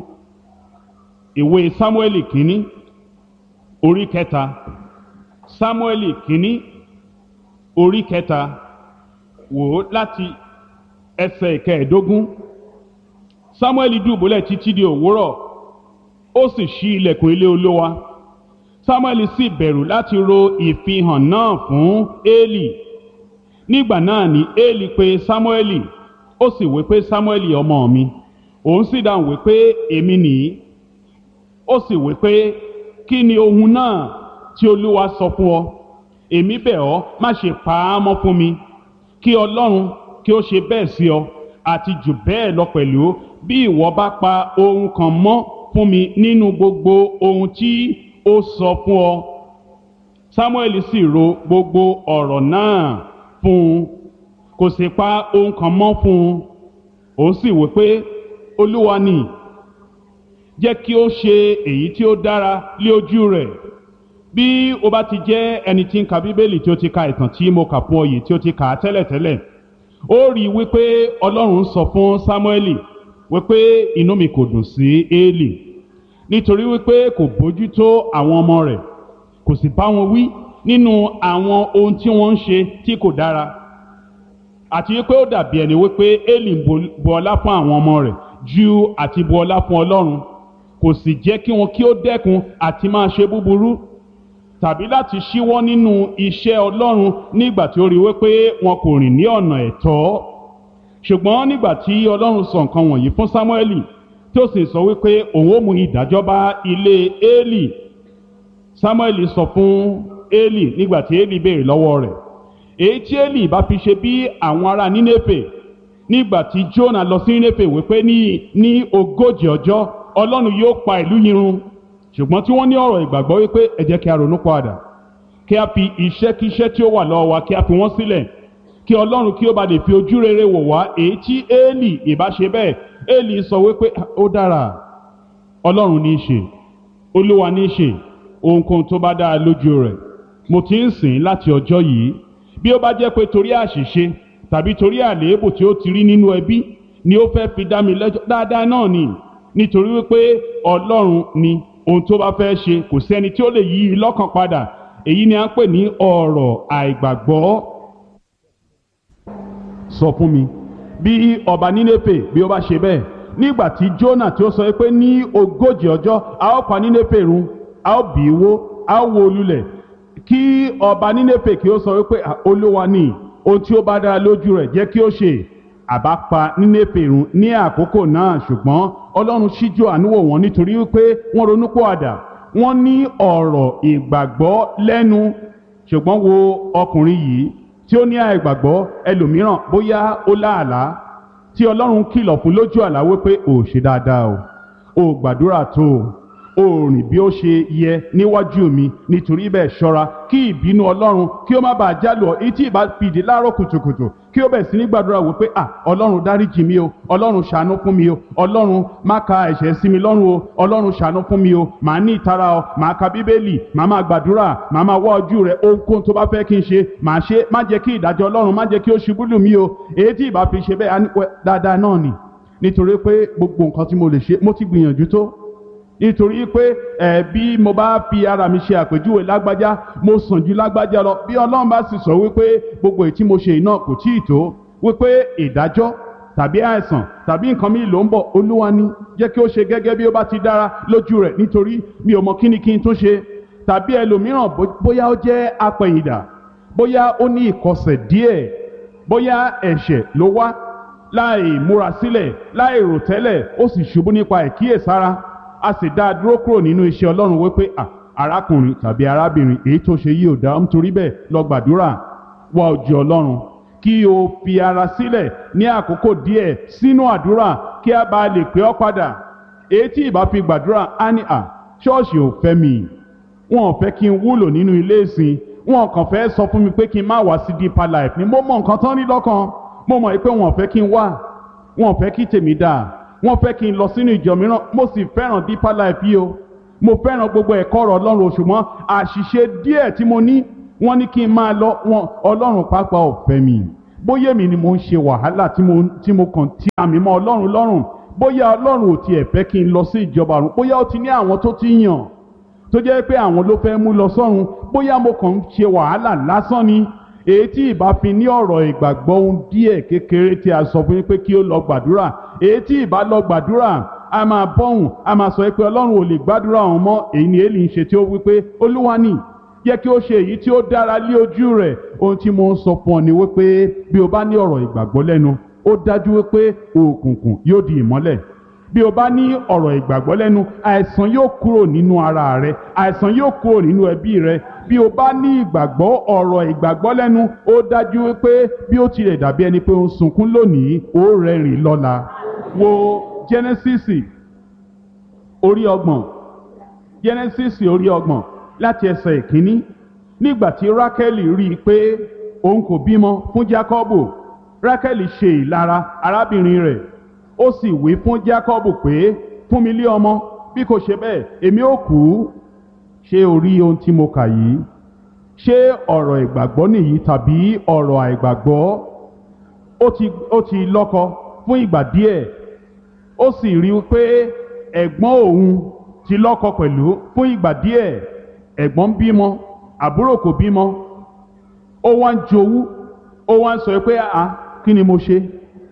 ìwé Sámúẹ́lì kínní orí kẹta. Sámúẹ́lì kínní orí kẹta, wò ó láti ẹsẹ̀ ìkẹẹ̀ẹ́dógún. Sámúẹ́lì dùbúlẹ̀ títí di òwúrọ̀, ó sì ṣí ilẹ̀kùn ilé Olúwa. Sámúẹ́lì sì bẹ̀rù láti ro ìfihàn náà fún Élì. nígbà náà ni Élì pè Sámúẹ́lì, ó sì wí pé, Sámúẹ́lì ọmọ mi. òun sì dáhùn wí pé, èmi nìyí. ó sì wí pé, kí ni ohun náà tí Olúwa sọ fún ọ? èmi bẹ̀ ọ́, má ṣe pa á mọ́ fún mi, kí Ọlọ́run kí ó ṣe bẹ́ẹ̀ sí ọ, àti jù bẹ́ẹ̀ lọ pẹ̀lú, bí ìwọ bá pa ohun kan mọ́ fún mi nínú gbogbo ohun tí ó sọ fún ọ. Sámúẹ́lì sì ro gbogbo ọ̀rọ̀ náà fún un, kò sì pa ohun kan mọ́ fún un. òun sì wí pé, Olúwa ni, jẹ́ kí ó ṣe èyí tí ó dára lé ojú rẹ̀. bí o bá ti jẹ́ ẹni tí ń ka Bíbélì, tí ó ti ka ìtàn tí mo kà fún ọ yìí, tí ó ti kà á tẹ́lẹ̀tẹ́lẹ̀, ó rí i wípé Ọlọ́run sọ fún Sámúẹ́lì wípé inú mi kò dùn sí Élì, nítorí wípé kò bójútó àwọn ọmọ rẹ̀, kò sì bá wọn wí nínú àwọn ohun tí wọ́n ń ṣe tí kò dára, àti wípé ó dàbí ẹni wípé Élì ń bu ọlá fún àwọn ọmọ rẹ̀ ju àti bu ọlá fún Ọlọ́run. kò sì jẹ́ kí wọn kí ó dẹ́kun àti máa ṣe búburú, tàbí láti ṣíwọ́ nínú iṣẹ́ Ọlọ́run nígbà tí ó rí wípé wọn kò rìn ní ọ̀nà ẹ̀tọ́. ṣùgbọ́n nígbà tí Ọlọ́run sọ nǹkan wọ̀nyí fún Sámúẹ́lì, tí ó sì sọ wípé òun ó mú ìdájọ́ bá ilé Élì, Sámúẹ́lì sọ fún Élì nígbà tí Élì béèrè lọ́wọ́ rẹ̀, èyí tí Élì bá fi ṣe bí àwọn ará Nínéfè nígbà tí Jónà lọ sí Nínéfè wípé ní ní ogójì ọjọ́ Ọlọ́run yóò pa ìlú yìí run. ṣùgbọ́n tí wọ́n ní ọ̀rọ̀ ìgbàgbọ́ wípé ẹ jẹ́ kí a ronú padà, kí a fi iṣẹ́kíṣẹ́ tí ó wà lọ́wọ́ wa kí a fi wọ́n sílẹ̀, kí Ọlọ́run kí ó bá lè fi ojú rere wò wá. èyí tí Élì ìbá ṣe bẹ́ẹ̀, Élì sọ wípé ó dára, Ọlọ́run ní í ṣe, Olúwa ní í ṣe ohunkóhun tó bá dára lójú rẹ̀. mo ti ń sìn láti ọjọ́ yìí. bí ó bá jẹ́ pé torí àṣìṣe tàbí torí àléébù tí ó ti rí nínú ẹbí ni ó fẹ́ fi dá mi lẹ́jọ́, dáadáa náà ni, nítorí wípé Ọlọ́run ni ohun tó bá fẹ́ ṣe, kò sẹ́ni tí ó lè yí i lọ́kàn padà. èyí ni à ń pè ní ọ̀rọ̀ àìgbàgbọ́. sọ fún mi, bí ọba Nínéfè bí ó bá ṣe bẹ́ẹ̀, nígbà tí Jónà tí ó sọ pé ní ogójì ọjọ́ a ó pa Nínéfè run, a ó bì í wó, a ó wó lulẹ̀, kí ọba Nínéfè kí ó sọ wípé Olúwa ni, ohun tí ó bá dára lójú rẹ̀ jẹ́ kí ó ṣe, àbá pa Nínéfè run ní àkókò náà. ṣùgbọ́n Ọlọ́run ṣíjú àánú wò wọ́n, nítorí wípé wọ́n ronúpìwàdà, wọ́n ní ọ̀rọ̀ ìgbàgbọ́ lẹ́nu. ṣùgbọ́n wo ọkùnrin yìí tí ó ní àìgbàgbọ́. ẹlòmíràn bóyá ó láàlá tí Ọlọ́run kìlọ̀ fún lójú àlá wípé ò ṣe dáadáa o, ò gbàdúrà tó o, o rìn bí ó ṣe yẹ níwájú mi, nítorí bẹ́ẹ̀ ṣọ́ra kí ìbínú Ọlọ́run kí ó má bàa jálù ọ́. Etí ìbá fìdí láàárọ̀ kùtùkùtù kí ó bẹ̀ sí ní gbàdúrà wípé à Ọlọ́run dáríjì mi o, Ọlọ́run ṣàánú fún mi o, Ọlọ́run má ka ẹ̀ṣẹ̀ sí mi lọ́rùn o, Ọlọ́run ṣàánú fún mi o, màá ní ìtara o, màá ka bíbélì, màá máa gbàdúrà, màá máa wá ojú rẹ, ohunkóhun tó bá fẹ́ kí n ṣe màá ṣe, má jẹ́ kí ìdájọ́ Ọlọ́run má jẹ́ kí ó ṣubú lù mí o. Èyí tí ìbá fi ṣe bẹ́ẹ̀ á ní dáadáa náà nì, nítorí pé gbogbo nǹkan tí mo lè ṣe mo ti gbìyànjú tó, nítorí pé ẹ bí mo bá fi ara mi ṣe àpèjúwe lágbájá mo sàn ju lágbájá lọ. Bí Ọlọ́run bá sì sọ wípé gbogbo èyí tí mo ṣe iná kò tíì tó, wípé ìdájọ́ tàbí àìsàn tàbí nǹkan mi ló ń bọ̀, Olúwa ni jẹ́ kí ó ṣe gẹ́gẹ́ bí ó bá ti dára lójú rẹ̀, nítorí mi ò mọ kíni kí n tó ṣe. Tàbí ẹlòmíràn bóyá ó jẹ́ apẹ̀yìndà, bóyá ó ní ìkọsẹ̀ díẹ̀, bóyá ẹ̀ṣẹ̀ ló wá láì múra sílẹ̀ láì rò tẹ́lẹ̀, ó sì ṣubú nípa ìkíyèsára, a sì dá a dúró kúrò nínú iṣẹ́ Ọlọ́run wípé à arákùnrin tàbí arábìnrin èyí tó ṣe yìí ò dá, nítorí bẹ́ẹ̀ lọ gbàdúrà, wá ojú Ọlọ́run kí o fi ara sílẹ̀ ní àkókò díẹ̀ sínú àdúrà kí a bá lè pè ọ́ padà. Èyí tí ìbá fi gbàdúrà á ní à ṣọ́ọ̀ṣì ò fẹ́ mi, wọn ò fẹ́ kí n wúlò nínú ilé ìsìn, wọn kàn fẹ́ sọ fún mi pé kí n má wá sí Deeper Life ni mo mọ nǹkan tán ní lọ́kàn, mo mọ̀ pé wọn ò fẹ́ kí n wá, wọn ò fẹ́ kí tèmi dáa, wọ́n fẹ́ kí n lọ sínú ìjọ mìíràn, mo sì fẹ́ràn Deeper Life yìí o, mo fẹ́ràn gbogbo ẹ̀kọ́ ọ̀rọ̀ Ọlọ́run, ṣùgbọ́n àṣìṣe díẹ̀ tí mo ní wọ́n ní kí n máa lọ, wọn Ọlọ́run pàápàá ò fẹ́ mi. Bóyá èmi ni mo ń ṣe wàhálà tí mo tí mo kàn tí àmì mọ́ Ọlọ́run lọ́rùn, bóyá Ọlọ́run ò tiẹ̀ fẹ́ kí n lọ sí ìjọba ọ̀run, bóyá ó ti ní àwọn tó ti yàn tó jẹ́ pé àwọn ló fẹ́ mú lọ sọ́run, bóyá mo kàn ń ṣe wàhálà lásán ni. Èyí tí ìbá fi ní ọ̀rọ̀ ìgbàgbọ́ ohun díẹ̀ kékeré tí a sọ fún yín pé kí ó lọ gbàdúrà, èyí tí ìbá lọ gbàdúrà a máa bọ́hùn, a máa sọ pé Ọlọ́run ò lè gbàdúrà òun mọ́. Èyí ni Élì ń ṣe tí ó wí pé Olúwa ni jẹ́ kí ó ṣe èyí tí ó dára lé ojú rẹ̀. Ohun tí mo ń sọ fún ọ ni wípé bí o bá ní ọ̀rọ̀ ìgbàgbọ́ lẹ́nu, ó dájú wípé òkùnkùn yóò di ìmọ́lẹ̀. Bí o bá ní ọ̀rọ̀ ìgbàgbọ́ lẹ́nu, àìsàn yóò kúrò nínú ara rẹ, àìsàn yóò kúrò nínú ẹbí rẹ. Bí o bá ní ìgbàgbọ́ ọ̀rọ̀ ìgbàgbọ́ lẹ́nu, ó dájú wípé bí ó tilẹ̀ dàbí ẹni pé ó ń sunkún lónìí, ó rẹ́rìn lọ́la. Wo Jẹ́nẹ́sísì orí ọgbọ̀n, Jẹ́nẹ́sísì orí ọgbọ̀n láti ẹsẹ̀ ìkíní. Nígbà tí Rákẹ́lì rí i pé òun kò bímọ fún Jákọ́bù, Rákẹ́lì ṣe ìlara arábìnrin rẹ̀, ó sì wí fún Jákọ́bù pé fún mi lé ọmọ, bí kò ṣe bẹ́ẹ̀ èmi ó kú. Ṣé o rí ohun tí mo kà yìí? Ṣé ọ̀rọ̀ ìgbàgbọ́ nìyí tàbí ọ̀rọ̀ àìgbàgbọ́? Ó ti ó ti lọ́kọ fún ìgbà díẹ̀, ó sì rí i pé ẹ̀gbọ́n òun ti lọ́kọ pẹ̀lú fún ìgbà díẹ̀. Ẹ̀gbọ́n bímọ, àbúrò kò bímọ, ó wá ń jowú, ó wá ń sọ pé àá kí ni mo ṣe?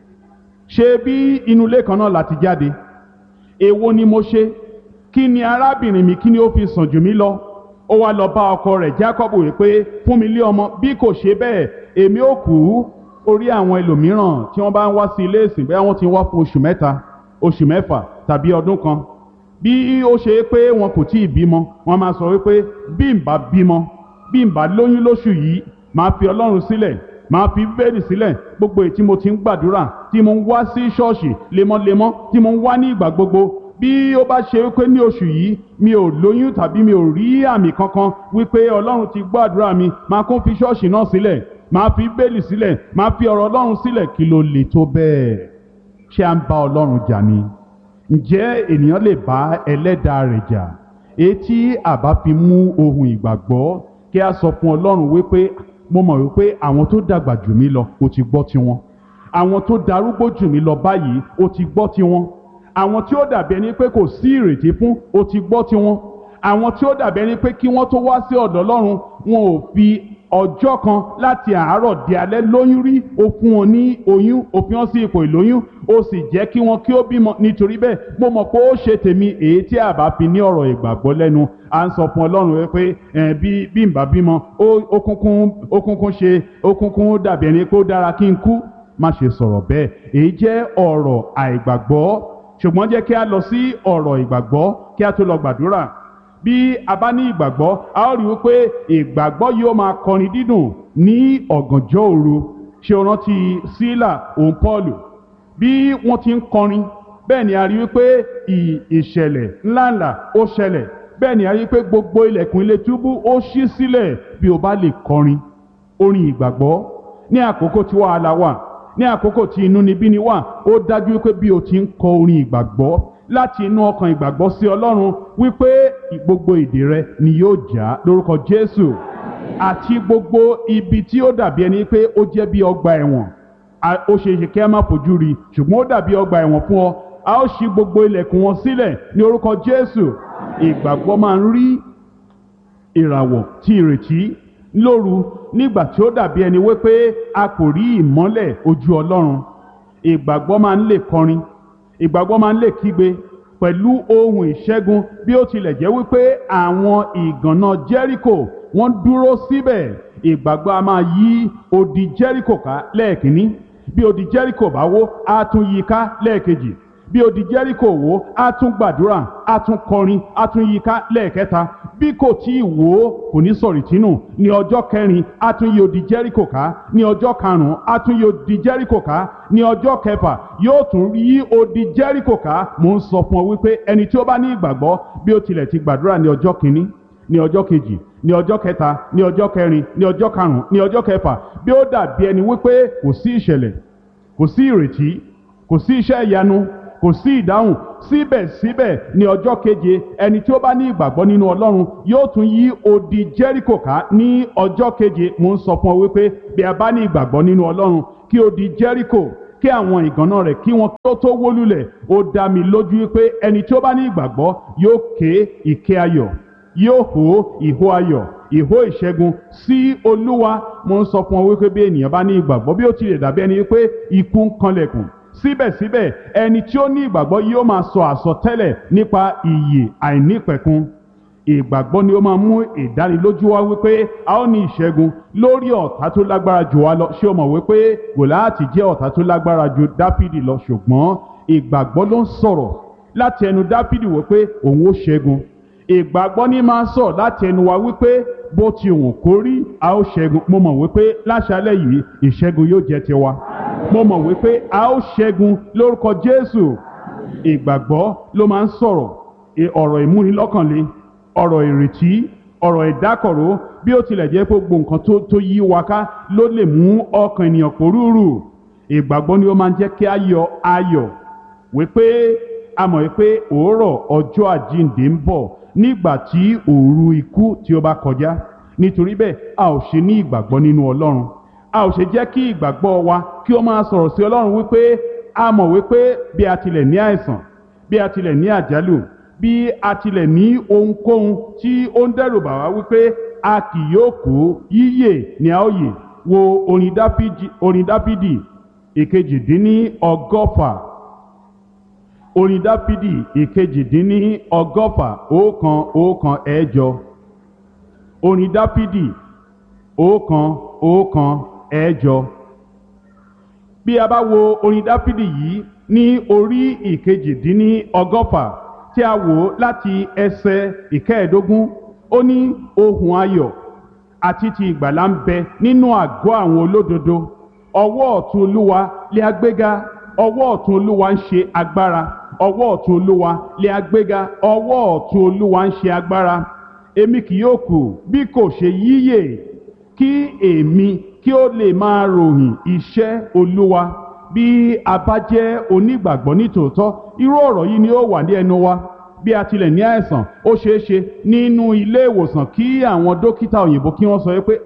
Ṣé bí inú ilé kan náà láti jáde? Èwo ni mo ṣe? Kí ni arábìnrin mi kí ni ó fi sàn jù mí lọ? Ó wá lọ bá ọkọ rẹ̀ Jákọ́bù wí pé fún mi lé ọmọ, bí kò ṣe bẹ́ẹ̀ èmi ó kú. Orí àwọn ẹlòmíràn tí wọ́n bá ń wá sí ilé ìsìn bẹ́ẹ̀ wọ́n ti wá fún oṣù mẹ́ta, oṣù mẹ́fà tàbí ọdún kan. Bí ó ṣe pé wọn kò tí ì bímọ, wọ́n máa sọ wípé bí n bá bímọ, bí n bá lóyún lóṣù yìí, máa fi Ọlọ́run sílẹ̀, máa fi bẹ́ẹ̀lì sílẹ̀, gbogbo èyí tí mo ti ń gbàdúrà, tí mo ń wá sí ṣọ́ọ̀ṣì lemọ́lemọ́, tí mo ń wá ní ìgbà gbogbo. Bí ó bá ṣe wípé ní oṣù yìí mi ò lóyún tàbí mi ò rí àmì kankan wípé Ọlọ́run ti gbàdúrà mi, máa kún fi ṣọ́ọ̀ṣì náà sílẹ̀, máa fi bẹ́ẹ̀lì sílẹ̀, máa fi ọ̀rọ̀ Ọlọ́run sílẹ̀. Kí ló lè tó bẹ́ẹ̀? Ṣé à ń bá Ọlọ́run jà ni? Ǹjẹ́ ènìyàn lè bá ẹlẹ́dàá rẹ̀ jà? Èyí tí àbá fi mú ohun ìgbàgbọ́ kí a sọ fún Ọlọ́run wípé mo mọ̀ wípé àwọn tó dàgbà jù mí lọ ó ti gbọ́ tiwọn, àwọn tó darúgbó jù mí lọ báyìí ó ti gbọ́ tiwọn, àwọn tí ó dàbí ẹni pé kò sí ìrètí fún ó ti gbọ́ tiwọn, àwọn tí ó dàbí ẹni pé kí wọ́n tó wá sí ọ̀dọ̀ Ọlọ́run wọn ò fi ọjọ́ kan láti àárọ̀ di alẹ́ lóyún rí. Ó fún wọn ní oyún, ó fi wọn sí ipò ìlóyún, ó sì jẹ́ kí wọn kí ó bímọ. Nítorí bẹ́ẹ̀ mo mọ̀ pé ó ṣe tèmi. Èyí tí a bá fi ní ọ̀rọ̀ ìgbàgbọ́ lẹ́nu, à ń sọ fún Ọlọ́run wípé ẹ̀ bí bí n bá bímọ ó kúnkún ó kúnkún ṣe ó kúnkún dàbí ẹni pé ó dára kí n kú. Má ṣe sọ̀rọ̀ bẹ́ẹ̀, èyí jẹ́ ọ̀rọ̀ àìgbàgbọ́. Ṣùgbọ́n jẹ́ kí a lọ sí ọ̀rọ̀ ìgbàgbọ́ kí a tó lọ gbàdúrà. Bí a bá ní ìgbàgbọ́, a ó rí wípé ìgbàgbọ́ yóò máa kọrin dídùn ní ọ̀gànjọ́ òru. Ṣé o rántí Sílà òun Pọ́ọ̀lù bí wọ́n ti ń kọrin bẹ́ẹ̀ ni a rí wípé ìṣẹ̀lẹ̀ ńláńlá ó ṣẹlẹ̀, bẹ́ẹ̀ ni a rí pé gbogbo ilẹ̀kùn ilé túbú ó ṣí sílẹ̀. Bí o bá lè kọrin orin ìgbàgbọ́ ní àkókò tí wàhálà wà, ní àkókò tí inúnibíni wà, ó dájú wípé bí o ti ń kọ orin ìgbàgbọ́ láti inú ọkàn ìgbàgbọ́ sí Ọlọ́run, wípé gbogbo ìdè rẹ ni yóò já lórúkọ Jésù. Àti gbogbo ibi tí ó dàbí ẹni pé ó jẹ́ bí ọgbà ẹ̀wọ̀n, ó ṣe é ṣe kí a má fojú rí, ṣùgbọ́n ó dàbí ọgbà ẹ̀wọ̀n fún ọ, a ó ṣí gbogbo ilẹ̀kùn wọn sílẹ̀ ní orúkọ Jésù. Ìgbàgbọ́ máa ń rí ìràwọ̀ tí ìrètí lóru nígbà tí ó dàbí ẹni wípé a kò rí ìmọ́lẹ̀ ojú Ọlọ́run. Ìgbàgbọ́ máa ń lè kọrin, ìgbàgbọ́ máa ń lè kígbe pẹ̀lú ohun ìṣẹ́gun bí ó tilẹ̀ jẹ́ wípé àwọn ìgànná Jẹ́ríkò wọ́n dúró síbẹ̀. Ìgbàgbọ́ a máa yí odi Jẹ́ríkò ká lẹ́ẹ̀kínní, bí odi Jẹ́ríkò bá wó á tún yí ká lẹ́ẹ̀kejì, bí odi Jẹ́ríkò wó á tún gbàdúrà, á tún kọrin, á tún yí ká lẹ́ẹ̀kẹta. Bí kò tí ì wó kò ní sọ̀rì tínú, ní ọjọ́ kẹrin á tún yí odi Jẹ́ríkò ká, ní ọjọ́ karùn-ún á tún yí odi Jẹ́ríkò ká, ní ọjọ́ kẹfà yóò tún yí odi Jẹ́ríkò ká. Mo ń sọ fún ọ wípé ẹni tí ó bá ní ìgbàgbọ́, bí ó tilẹ̀ ti gbàdúrà ní ọjọ́ kìíní, ní ọjọ́ kejì, ní ọjọ́ kẹta, ní ọjọ́ kẹrin, ní ọjọ́ karùn-ún, ní ọjọ́ kẹfà, bí ó dàbí ẹni wípé kò sí ìṣẹ̀lẹ̀, kò sí ìrètí, kò sí iṣẹ́ ìyanu, kò sí ìdáhùn, síbẹ̀síbẹ̀ ní ọjọ́ keje ẹni tí ó bá ní ìgbàgbọ́ nínú Ọlọ́run yóò tún yí odi Jẹ́ríkò ká ní ọjọ́ keje. Mo ń sọ fún ọ wípé bí a bá ní ìgbàgbọ́ nínú Ọlọ́run, kí odi Jẹ́ríkò, kí àwọn ìgànná rẹ̀ kí wọ́n tó tó wó lulẹ̀, ó dá mi lójú wípé ẹni tí ó bá ní ìgbàgbọ́ yóò ké ìké ayọ̀, yóò hó ìhó ayọ̀, ìhó ìṣẹ́gun sí Olúwa. Mo ń sọ fún ọ wípé bí ènìyàn bá ní ìgbàgbọ́, bí ó tilẹ̀ dàbí ẹni wípé ikú ń kanlẹ̀kùn, síbẹ̀síbẹ̀ ẹni tí ó ní ìgbàgbọ́ yóò máa sọ àsọtẹ́lẹ̀ nípa ìyè àìnípẹ̀kun. Ìgbàgbọ́ ni ó máa mú ìdánilójú wá wípé a ó ní ìṣẹ́gun lórí ọ̀tá tó lágbára jù wá lọ. Ṣé o mọ̀ wípé Gòláàtì jẹ́ ọ̀tá tó lágbára ju Dáfídì lọ, ṣùgbọ́n ìgbàgbọ́ ló ń sọ̀rọ̀ láti ẹnu Dáfídì wípé òun ó ṣẹ́gun. Ìgbàgbọ́ ní máa ń sọ̀rọ̀ láti ẹnu wa wípé bó ti wùn kó rí a ó ṣẹ́gun. Mo mọ̀ wípé láṣálẹ́ yìí ìṣẹ́gun yóò jẹ́ tiwa. Mo mọ̀ wípé a ó ṣẹ́gun lórúkọ Jésù. Ìgbàgbọ́ ló máa ń sọ̀rọ̀ ọ̀rọ̀ ìmúnilọ́kànle, ọ̀rọ̀ ìrètí, ọ̀rọ̀ ìdákọ̀ró. Bí ó tilẹ̀ jẹ́ pé gbogbo nǹkan tó tó yí wa ká ló lè mú ọkàn ènìyàn pòrúurù, ìgbàgbọ́ ni ó máa ń jẹ́ kí a yọ ayọ̀ wípé a mọ̀ wípé òórọ̀ ọjọ́ àjíǹde ń bọ̀ nígbà tí òru ikú tí ó bá kọjá. Nítorí bẹ́ẹ̀ a ò ṣe ní ìgbàgbọ́ nínú Ọlọ́run, a ò ṣe jẹ́ kí ìgbàgbọ́ wa kí ó máa sọ̀rọ̀ sí Ọlọ́run wípé a mọ̀ wípé bí a tilẹ̀ ní àìsàn, bí a tilẹ̀ ní àjálù, bí a tilẹ̀ ní ohunkóhun tí ó ń dẹ́rù bà wá wípé a kì yóò kú, yíyè ni a ó yè. Wo orin Dáfídì, orin Dáfídì ìkejìdínní ọgọ́fà, orin Dáfídì ìkejìdínní ọgọ́fà ọ̀kan ọ̀kan ẹ̀jọ. Orin Dáfídì ọ̀kan ọ̀kan ẹ̀jọ. Bí a bá wo orin Dáfídì yìí ní orí ìkejìdínní ọgọ́fà tí a wò láti ẹsẹ̀ ìkẹẹ̀ẹ́dógún, ó ní ohùn ayọ̀ àti ti ìgbàlà ń bẹ nínú àgọ́ àwọn olódodo. Ọwọ́ ọ̀tún Olúwa lé agbéga, ọwọ́ ọ̀tún Olúwa ń ṣe agbára, ọwọ́ ọ̀tún Olúwa lé agbéga, ọwọ́ ọ̀tún Olúwa ń ṣe agbára. Èmi kì yóò kù bí kò ṣe yíyè, kí èmi kí ó lè máa ròyìn iṣẹ́ Olúwa. Bí a bá jẹ́ onígbàgbọ́ nítòótọ́, irú ọ̀rọ̀ yìí ni ó wà ní ẹnu wa. Bí a tilẹ̀ ní àìsàn, ó ṣeé ṣe nínú ilé ìwòsàn kí àwọn dókítà òyìnbó kí wọ́n sọ wípé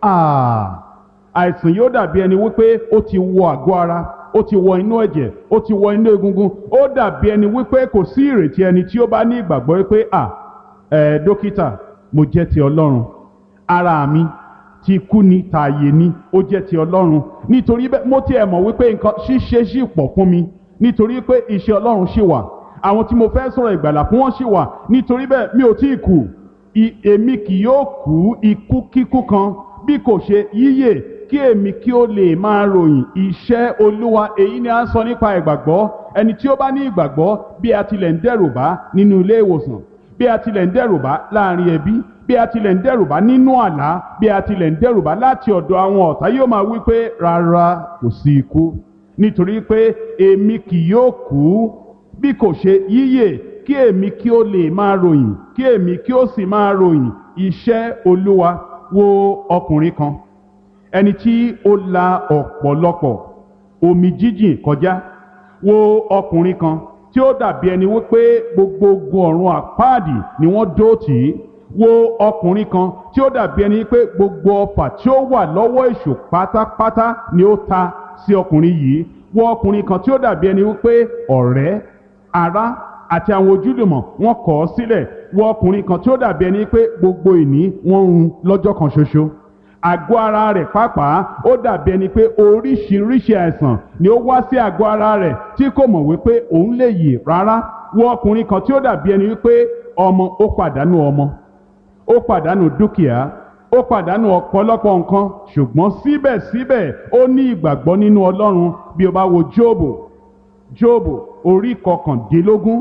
àìsàn yóò dàbí ẹni wípé ó ti wọ àgọ́ ara, ó ti wọ inú ẹ̀jẹ̀, ó ti wọ inú egungun. Ó dàbí ẹni wípé kò sí ìrètí ẹni tí ó bá ní ìgbàgbọ́ wípé à ẹ̀ dókítà, mo jẹ́ ti Ọlọ́run, ara mi ti kú ni tààyè ni, ó jẹ́ ti Ọlọ́run. Nítorí bẹ́ẹ̀ mo tiẹ̀ mọ̀ wípé nǹkan ṣíṣe ṣì pọ̀ fún mi, nítorí pé iṣẹ́ Ọlọ́run ṣì wà, àwọn tí mo fẹ́ sọ̀rọ̀ ìgbàlà fún wọn ṣì wà. Nítorí bẹ́ẹ̀ mi ò tí ì kú, èmi kì yóò kú ikú kíkú kan bí kò ṣe yíyè, kí èmi kí ó lè máa ròyìn iṣẹ́ Olúwa. Èyí ni a ń sọ nípa ìgbàgbọ́. Ẹni tí ó bá ní ìgbàgbọ́, bí a tilẹ̀ ń dẹ́rùbà nínú ilé ìwòsàn, bí a tilẹ̀ ń dẹ́rùbà láàrin ẹbí, bí a tilẹ̀ ń dẹ́rùbà nínú àlá, bí a tilẹ̀ ń dẹ́rùbà láti ọ̀dọ̀ àwọn ọ̀tá, yóò máa wí pé rárá, kò sí ikú, nítorí pé èmi kì yóò kú bí kò ṣe yíyè kí èmi kí ó lè máa ròyìn kí èmi kí ó sì máa ròyìn iṣẹ́ Olúwa. Wo ọkùnrin kan ẹni tí ó la ọ̀pọ̀lọpọ̀ omi jíjìn kọjá. Wo ọkùnrin kan tí ó dàbí ẹni wípé gbogbo ogun ọ̀run àpáàdì ni wọ́n dó tì í. Wo ọkùnrin kan tí ó dàbí ẹni pé gbogbo ọfà tí ó wà lọ́wọ́ èṣù pátápátá ni ó ta sí ọkùnrin yìí. Wo ọkùnrin kan tí ó dàbí ẹni wípé ọ̀rẹ́ ará àti àwọn ojúlùmọ̀ wọ́n kọ̀ ọ́ sílẹ̀. Wo ọkùnrin kan tí ó dàbí ẹni pé gbogbo ìní wọ́n run lọ́jọ́ kan ṣoṣo. Àgọ́ ara rẹ̀ pàápàá ó dàbí ẹni pé oríṣiríṣi àìsàn ni ó wá sí àgọ́ ara rẹ̀ tí kò mọ̀ wípé òun lè yè rárá. Wo ọkùnrin kan tí ó dàbí ẹni wípé ọmọ ó pàdánù ọmọ, ó pàdánù dúkìá, ó pàdánù ọ̀pọ̀lọpọ̀ nǹkan, ṣùgbọ́n síbẹ̀síbẹ̀ ó ní ìgbàgbọ́ nínú Ọlọ́run. Bí o bá wo Jóòbù, Jóòbù orí kọkàndínlógún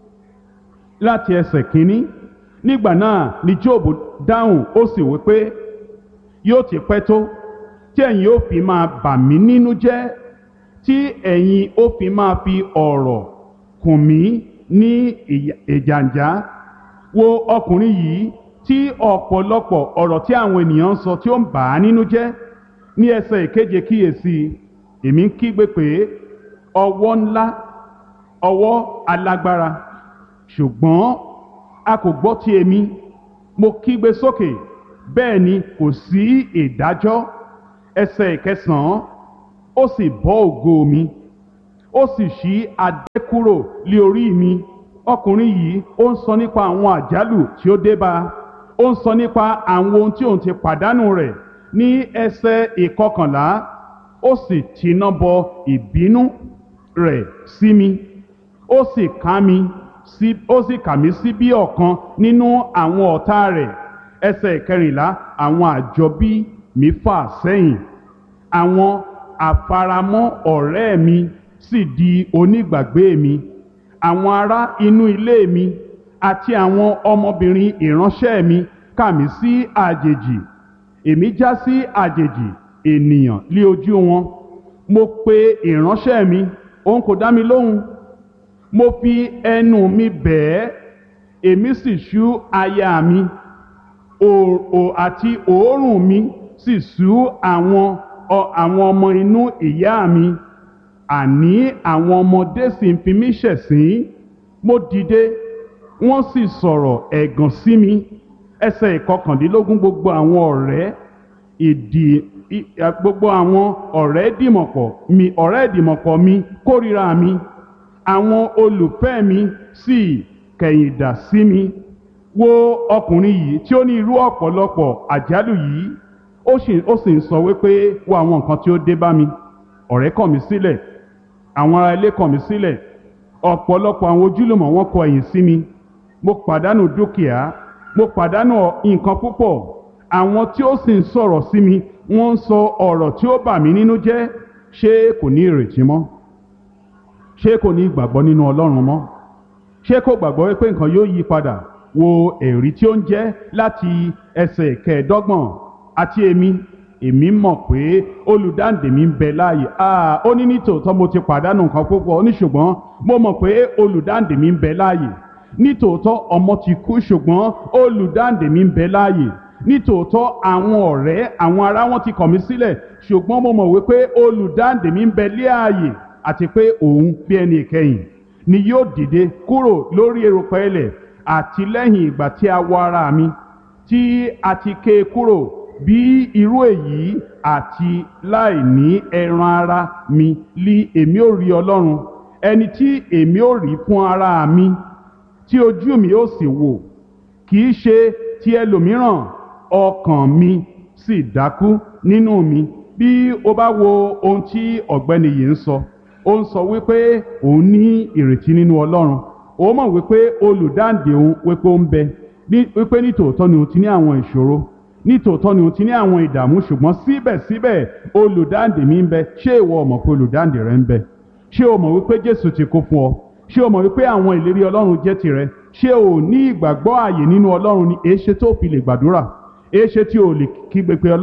láti ẹsẹ̀ kínní, nígbà náà ni Jóòbù dáhùn ó sì wí pé yóò ti pẹ́ tó tí ẹ̀yin ó fi máa bà mí nínú jẹ́, tí ẹ̀yin ó fi máa fi ọ̀rọ̀ kùn mí ní ìjàǹjá. Wo ọkùnrin yìí tí ọ̀pọ̀lọpọ̀ ọ̀rọ̀ tí àwọn ènìyàn ń sọ tí ó ń bà á nínú jẹ́. Ní ẹsẹ̀ ìkeje kíyèsí, èmi ń kígbe pé ọwọ́ ńlá, ọwọ́ alágbára, ṣùgbọ́n a kò gbọ́ ti èmi. Mo kígbe sókè, bẹ́ẹ̀ ni kò sí ìdájọ́. Ẹsẹ̀ ìkẹsàn-án, ó sì bọ́ ògo mi, ó sì ṣí adé kúrò lé orí mi. Ọkùnrin yìí ó ń sọ nípa àwọn àjálù tí ó dé bá a. Ó ń sọ nípa àwọn ohun tí òun ti pàdánù rẹ̀. Ní ẹsẹ̀ ìkọkànlá, ó sì tiná bọ ìbínú rẹ̀ sí mi, ó sì ká mi sí ó sì kà mí sí bí ọ̀kan nínú àwọn ọ̀tá rẹ̀. Ẹsẹ̀ ìkẹrìnlá, àwọn àjọbí mi fà sẹ́yìn, àwọn àfaramọ́ ọ̀rẹ́ mi sì di onígbàgbé mi. Àwọn ará inú ilé mi àti àwọn ọmọbìnrin ìránṣẹ́ mi kà mí sí àjèjì. Èmi já sí àjèjì ènìyàn lé ojú wọn. Mo pe ìránṣẹ́ mi, òun kò dá mi lóhùn. Mo fi ẹnu mi bẹ̀ ẹ́, èmi sì ṣú aya mi, òò àti òórùn mi sì ṣú àwọn àwọn ọmọ inú ìyá mi. Àní àwọn ọmọdé sì ń fi mí ṣẹ̀sín. Mo dìde, wọ́n sì sọ̀rọ̀ ẹ̀gàn sí mi. Ẹsẹ̀ ìkọkàndínlógún, gbogbo àwọn ọ̀rẹ́ ìdì gbogbo àwọn ọ̀rẹ́ ìdìmọ̀pọ̀ mi ọ̀rẹ́ ìdìmọ̀pọ̀ mi kórìíra mi. Àwọn olùfẹ́ mi sì kẹ̀yìn dà sí mi. Wo ọkùnrin yìí tí ó ní irú ọ̀pọ̀lọpọ̀ àjálù yìí, ó sì ó sì ń sọ wípé wo àwọn nǹkan tí ó dé bá mi. Ọ̀rẹ́ kọ̀ mí sílẹ̀, àwọn ará ilé kọ̀ mí sílẹ̀, ọ̀pọ̀lọpọ̀ àwọn ojúlùmọ̀ wọn kọ ẹ̀yìn sí mi. Mo pàdánù dúkìá, mo pàdánù nǹkan púpọ̀. Àwọn tí ó sì ń sọ̀rọ̀ sí mi, wọ́n ń sọ ọ̀rọ̀ tí ó bà mí nínú jẹ́. Ṣé kò ní ìrètí mọ́? Ṣé kò ní ìgbàgbọ́ nínú Ọlọ́run mọ́? Ṣé kò gbàgbọ́ wípé nǹkan yóò yí padà? Wo ẹ̀rí tí ó ń jẹ́ láti ẹsẹ̀ kẹẹ̀ẹ́dọ́gbọ̀n. Àti èmi èmi mọ̀ pé olùdáǹdè mi ń bẹ láàyè. Ah, ó ní nítòótọ́ mo ti pàdánù nǹkan púpọ̀. Ó ní ṣùgbọ́n mo mọ̀ pé olùdáǹdè mi ń bẹ láàyè. Nítòótọ́ ọmọ ti kú, ṣùgbọ́n olùdáǹdè mi ń bẹ láàyè. Nítòótọ́ àwọn ọ̀rẹ́ àwọn ará wọn ti kọ̀ mí sílẹ̀, ṣùgbọ́n mo mọ̀ wípé olùdáǹdè mi ń bẹ láàyè, àti pé òun bí ẹni ìkẹyìn ni yóò dìde kúrò lórí erùpẹ̀ ilẹ̀, àti lẹ́yìn ìgbà tí a wọ ara mi tí a ti ké kúrò bí irú èyí, àti láì ní ẹran ara mi li èmi ó rí Ọlọ́run, ẹni tí èmi ó rí fún ara mi, tí ojú mi ó sì wò, kì í ṣe ti ẹlòmíràn. Ọkàn mi sì dákú nínú mi. Bí o bá wo ohun tí ọ̀gbẹ́ni yìí ń sọ, ó ń sọ wípé òun ní ìrètí nínú Ọlọ́run. Ó mọ̀ wípé olùdáǹdè òun wípé ó ń bẹ, wípé nítòótọ́ ni òun ti ní àwọn ìṣòro, nítòótọ́ ni òun ti ní àwọn ìdààmú, ṣùgbọ́n síbẹ̀síbẹ̀ olùdáǹdè mi ń bẹ. Ṣé ìwọ mọ̀ pé olùdáǹdè rẹ ń bẹ? Ṣé o mọ̀ wípé Jésù ti kú fún ọ? Ṣé o mọ̀ wípé àwọn ìlérí Ọlọ́run jẹ́ tirẹ̀? Ṣé o ní ìgbàgbọ́ ààyè nínú Ọlọ́run ni? Èéṣe tó fi lè gbàdúrà? Èéṣe tí o lè kígbe pé Ọlọ́run?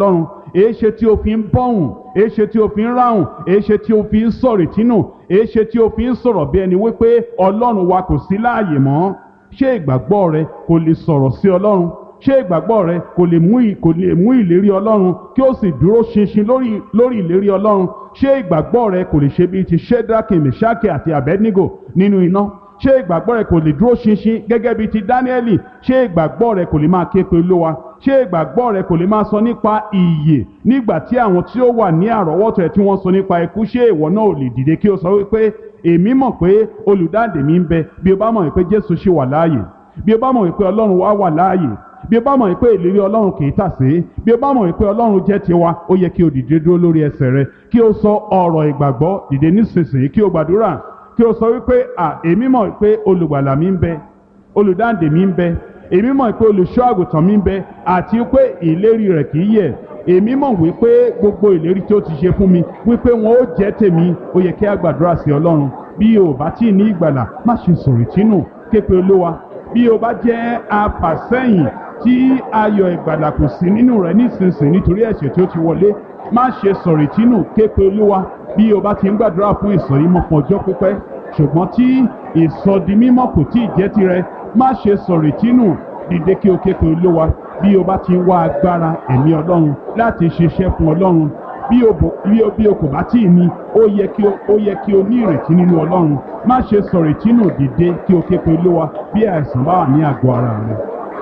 èéṣe tí o fi ń bọ̀hùn, èéṣe tí o fi ń ráhùn, èéṣe tí o fi ń sọ̀rètí nù, èéṣe tí o fi ń sọ̀rọ̀ bí ẹni wípé ọlọ́run wa kò sí láàyè mọ́. Ṣé ìgbàgbọ́ rẹ kò lè sọ̀rọ̀ sí ọlọ́run? Ṣé ìgbàgbọ́ rẹ kò lè mú kò lè mú ìlérí ọlọ́run kí ó sì dúró ṣinṣin lórí lórí ìlérí ọlọ́run? Ṣé ìgbàgbọ́ rẹ kò lè ṣe bíi ti Ṣédrákì, Mèṣákì àti Àbẹ́dínígò nínú iná? Ṣé ìgbàgbọ́ rẹ kò lè dúró ṣinṣin gẹ́gẹ́ bíi ti Dáníẹ́lì? Ṣé ìgbàgbọ́ rẹ kò lè máa ké pe Olúwa? Ṣé ìgbàgbọ́ rẹ kò lè máa sọ nípa ìyè nígbà tí àwọn tí ó wà ní àrọ́wọ́tò ẹ tí wọ́n sọ nípa ikú? Ṣé ìwọ náà ò lè dìde kí o sọ wípé èmi mọ̀ pé olùdáǹdè mi ń bẹ, bí o bá mọ̀ wípé Jésù ṣì wà láàyè, bí o bá mọ̀ wípé Ọlọ́run wa wà láàyè, bí o bá mọ̀ wípé ìlérí Ọlọ́run kì í tàsé, bí o bá mọ̀ wípé Ọlọ́run jẹ́ tiwa, ó yẹ kí o dìde dúró lórí ẹsẹ̀ rẹ kí o sọ ọ̀rọ̀ ìgbàgbọ́. Dìde nísinsìnyí kí o gbàdúrà kí o sọ wípé à èmi mọ̀ wípé olùgbàlà mi ń bẹ, olùdáǹdè mi ń bẹ, èmi mọ̀ wípé olùṣọ́ àgùntàn mi ń bẹ, àti wípé ìlérí rẹ̀ kì í yẹ̀. Èmi mọ̀ wípé gbogbo ìlérí tí ó ti ṣe fún mi wípé wọn ó jẹ́ tèmi. Ó yẹ kí a gbàdúrà sí Ọlọ́run. Bí o bá tí ì ní ìgbàlà, má ṣe sọ̀rètí nù, ké pe Olúwa. Bí o bá jẹ́ afàsẹ́yìn tí ayọ̀ ìgbàlà kò sí nínú rẹ̀ nísinsìnyí nítorí ẹ̀ṣẹ̀ tí ó ti wọlé, má ṣe sọ̀rètí nù, ké pe Olúwa. Bí o bá ti ń gbàdúrà fún ìsọ̀rímọ́ fún ọjọ́ pípẹ́ ṣùgbọ́n tí ìsọdimímọ́ kò tí ì jẹ́ tirẹ̀, má ṣe sọ̀rètí nù, dìde kí o ké pe Olúwa. Bí o bá ti ń wá agbára ẹ̀mí Ọlọ́run láti ṣiṣẹ́ fún Ọlọ́run, bí o bí o bí o kò bá tí ì ní, ó yẹ kí o ó yẹ kí o ní ìrètí nínú Ọlọ́run. Má ṣe sọ̀rètí nù, dìde kí o ké pe Olúwa bí àìsàn bá wà ní àgọ́ ara rẹ.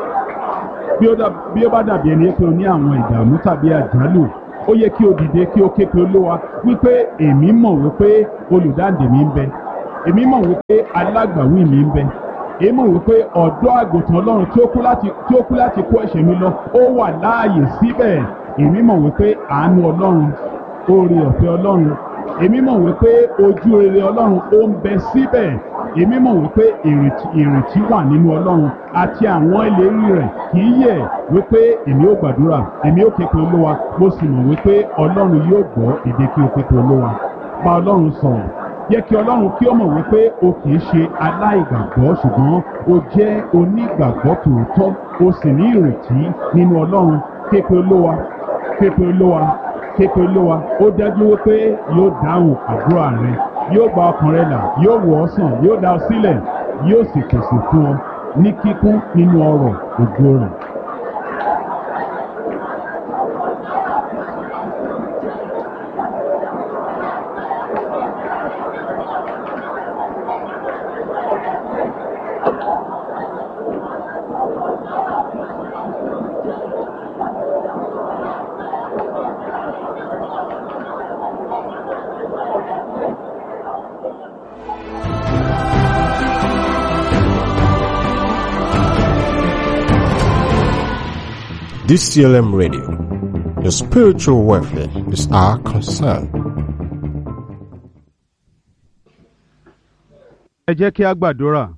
Bí ó dà bí ó bá dàbí ẹni pé o ní àwọn ìdààmú tàbí àjálù, ó yẹ kí o dìde kí o ké pe Olúwa wípé èmi mọ̀ wípé olùdáǹdè mi ń bẹ, èmi mọ̀ wípé alágbàwí mi ń bẹ, èmi mọ̀ wípé ọ̀dọ́ àgùntàn Ọlọ́run tí ó kú láti tí ó kú láti kó ẹ̀ṣẹ̀ mi lọ ó wà láàyè síbẹ̀. Èmi mọ̀ wípé àánú Ọlọ́run, oore ọ̀fẹ́ Ọlọ́run, èmi mọ̀ wípé ojú rere Ọlọ́run ó ń bẹ síbẹ̀. Èmi mọ̀ wípé ìrètí ìrètí wà nínú Ọlọ́run àti àwọn ìlérí rẹ̀ kì í yẹ̀. Wípé èmi ó gbàdúrà, èmi ó ké pe Olúwa, mo sì mọ̀ wípé Ọlọ́run yóò gbọ́ èdè kí o ké pe Olúwa. Bá Ọlọ́run sọ̀rọ̀, jẹ́ kí Ọlọ́run kí ó mọ̀ wípé o kì í ṣe aláìgbàgbọ́ ṣùgbọ́n o jẹ́ onígbàgbọ́ tòótọ́, o sì ní ìrètí nínú Ọlọ́run. Ké pe Olúwa, ké pe Olúwa, ké pe Olúwa. Ó dájú wípé yóò dáhùn àdúrà rẹ, yóò gba ọkàn rẹ là, yóò wò ọ́ sàn, yóò dá ọ sílẹ̀, yóò sì pèsè fún ọ ní kíkún nínú ọrọ̀ ògo rẹ̀. D C L M Radio. Your spiritual welfare is our concern. Ẹ jẹ́ kí a gbàdúrà.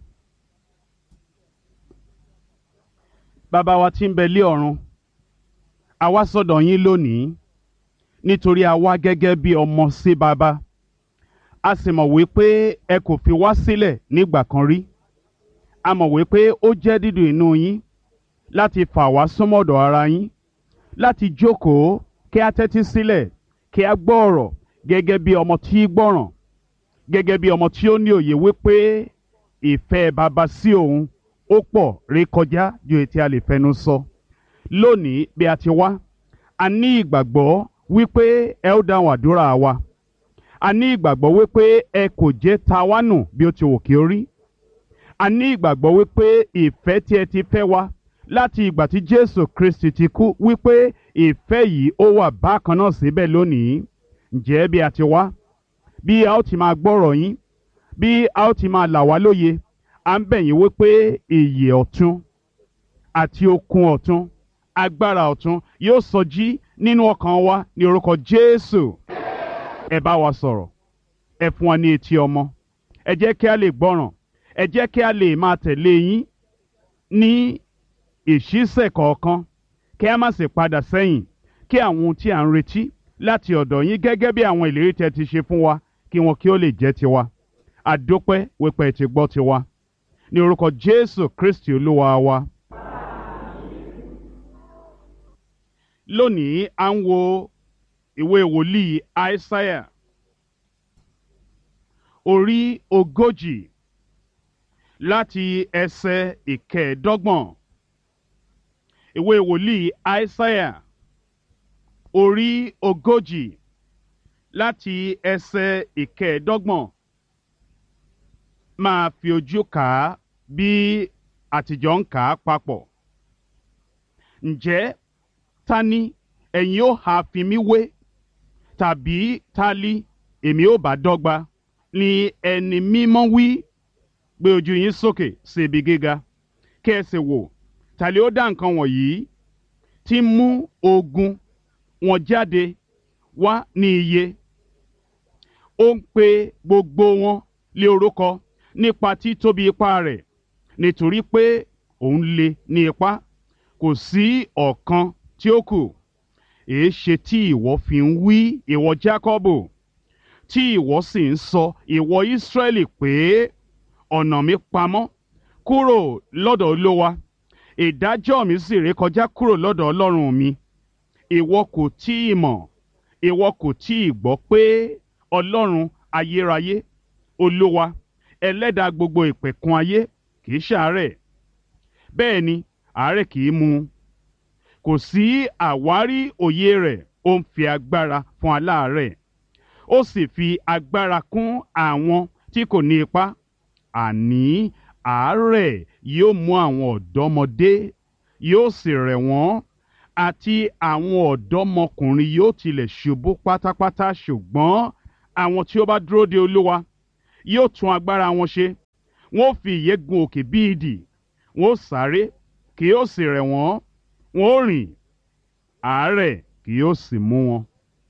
Bàbá wa tí ń bẹ lé ọ̀run, a wá sọ́dọ̀ yín lónìí nítorí a wá gẹ́gẹ́ bí ọmọ sí bàbá. A sì mọ̀ wípé ẹ kò fi wá sílẹ̀ nígbà kan rí. A mọ̀ wípé ó jẹ́ dídùn inú yín láti fà wá sọ́mọ̀dọ̀ ara yín, láti jókòó kí a tẹ́tí sílẹ̀ kí a gbọ́ ọ̀rọ̀ gẹ́gẹ́ bí ọmọ tí gbọ́ràn, gẹ́gẹ́ bí ọmọ tí ó ní òye wípé ìfẹ́ bàbá sí òun ó pọ̀ rékọjá ju èyí tí a lè fẹnu sọ. Lónìí bí a ti wá, a ní ìgbàgbọ́ wípé ẹ ó dáhùn àdúrà wa. A ní ìgbàgbọ́ wípé ẹ kò jẹ́ ta wá nù bí ó ti wù kí ó rí. A ní ìgbàgbọ́ wípé ìfẹ́ tí ẹ ti fẹ́ wa láti ìgbà tí Jésù Kristi ti kú, wípé ìfẹ́ yìí ó wà bákan náà síbẹ̀ lónìí. Ǹjẹ́ bí a ti wá, bí a ó ti máa gbọ́rọ̀ yín, bí a ó ti máa là wá lóye, à ń bẹ̀ yín wípé ìyè ọ̀tun àti okun ọ̀tun, agbára ọ̀tun yóò sọjí nínú ọkàn wa ní orúkọ Jésù. Ẹ bá wa sọ̀rọ̀, ẹ fún wa ní etí ọmọ, ẹ jẹ́ kí a lè gbọ́ràn, ẹ jẹ́ kí a lè máa tẹ̀lé yín ní ìṣísẹ̀ kọ̀ọ̀kan, kí a má sì padà sẹ́yìn, kí àwọn ohun tí à ń retí láti ọ̀dọ̀ yín gẹ́gẹ́ bí àwọn ìlérí tẹ́ ti ṣe fún wa, kí wọn kí ó lè jẹ́ tiwa. Àdópẹ́ wípé ẹ ti gbọ́ tiwa. Ní orúkọ Jésù Kristi Olúwa wa. lónìí à ń wo ìwé wòlíì Aísáyà orí ogójì láti ẹsẹ̀ ìkẹẹ̀ẹ́dọ́gbọ̀n. Ìwé wòlíì Aísáyà orí ogójì láti ẹsẹ̀ ìkẹẹ̀ẹ́dọ́gbọ̀n. Máa fi ojú kà á bí àtijọ́ ń kà á papọ̀. Ǹjẹ́ ta ni ẹ̀yin ó ha fi mí wé? Tàbí ta li èmi ó bá dọ́gba? Ni ẹni mímọ́ wí. Gbé ojú yín sókè sí ibi gíga, kí ẹ sì wò, ta li ó dá nǹkan wọ̀nyí tí ń mú ogun wọn jáde wá ní iye? Ó ń pe gbogbo wọn lé orúkọ nípa títóbi ipá rẹ̀, nítorí pé òun le ní ipá, kò sí ọ̀kan tí ó kù. Èéṣe tí ìwọ fi ń wí, ìwọ Jákọ́bù, tí ìwọ sì ń sọ, ìwọ Ísírẹ́lì, pé ọ̀nà mi pamọ́ kúrò lọ́dọ̀ Olúwa, ìdájọ́ mi sì rékọjá kúrò lọ́dọ̀ Ọlọ́run mi? Ìwọ kò tí ì mọ̀, ìwọ kò tí ì gbọ́ pé Ọlọ́run ayérayé, Olúwa, ẹlẹ́dàá gbogbo ìpẹ̀kun ayé, kì í ṣàárẹ̀, bẹ́ẹ̀ ni àárẹ̀ kì í mú un. Kò sí àwárí òye rẹ̀, ó ń fi agbára fún aláàárẹ̀, ó sì fi agbára kún àwọn tí kò ní ipá. Àní àárẹ̀ yóò mú àwọn ọ̀dọ́mọdé, yóò sì rẹ̀ wọ́n, àti àwọn ọ̀dọ́mọkùnrin yóò tilẹ̀ ṣubú pátápátá. Ṣùgbọ́n àwọn tí ó bá dúró de Olúwa yóò tún agbára wọn ṣe. Wọ́n ó fi ìyẹ́ gun òkè bí idì, wọ́n ó sáré, kì yóò sì rẹ̀ wọ́n, wọ́n ó rìn, àárẹ̀ kì yóò sì mú wọn.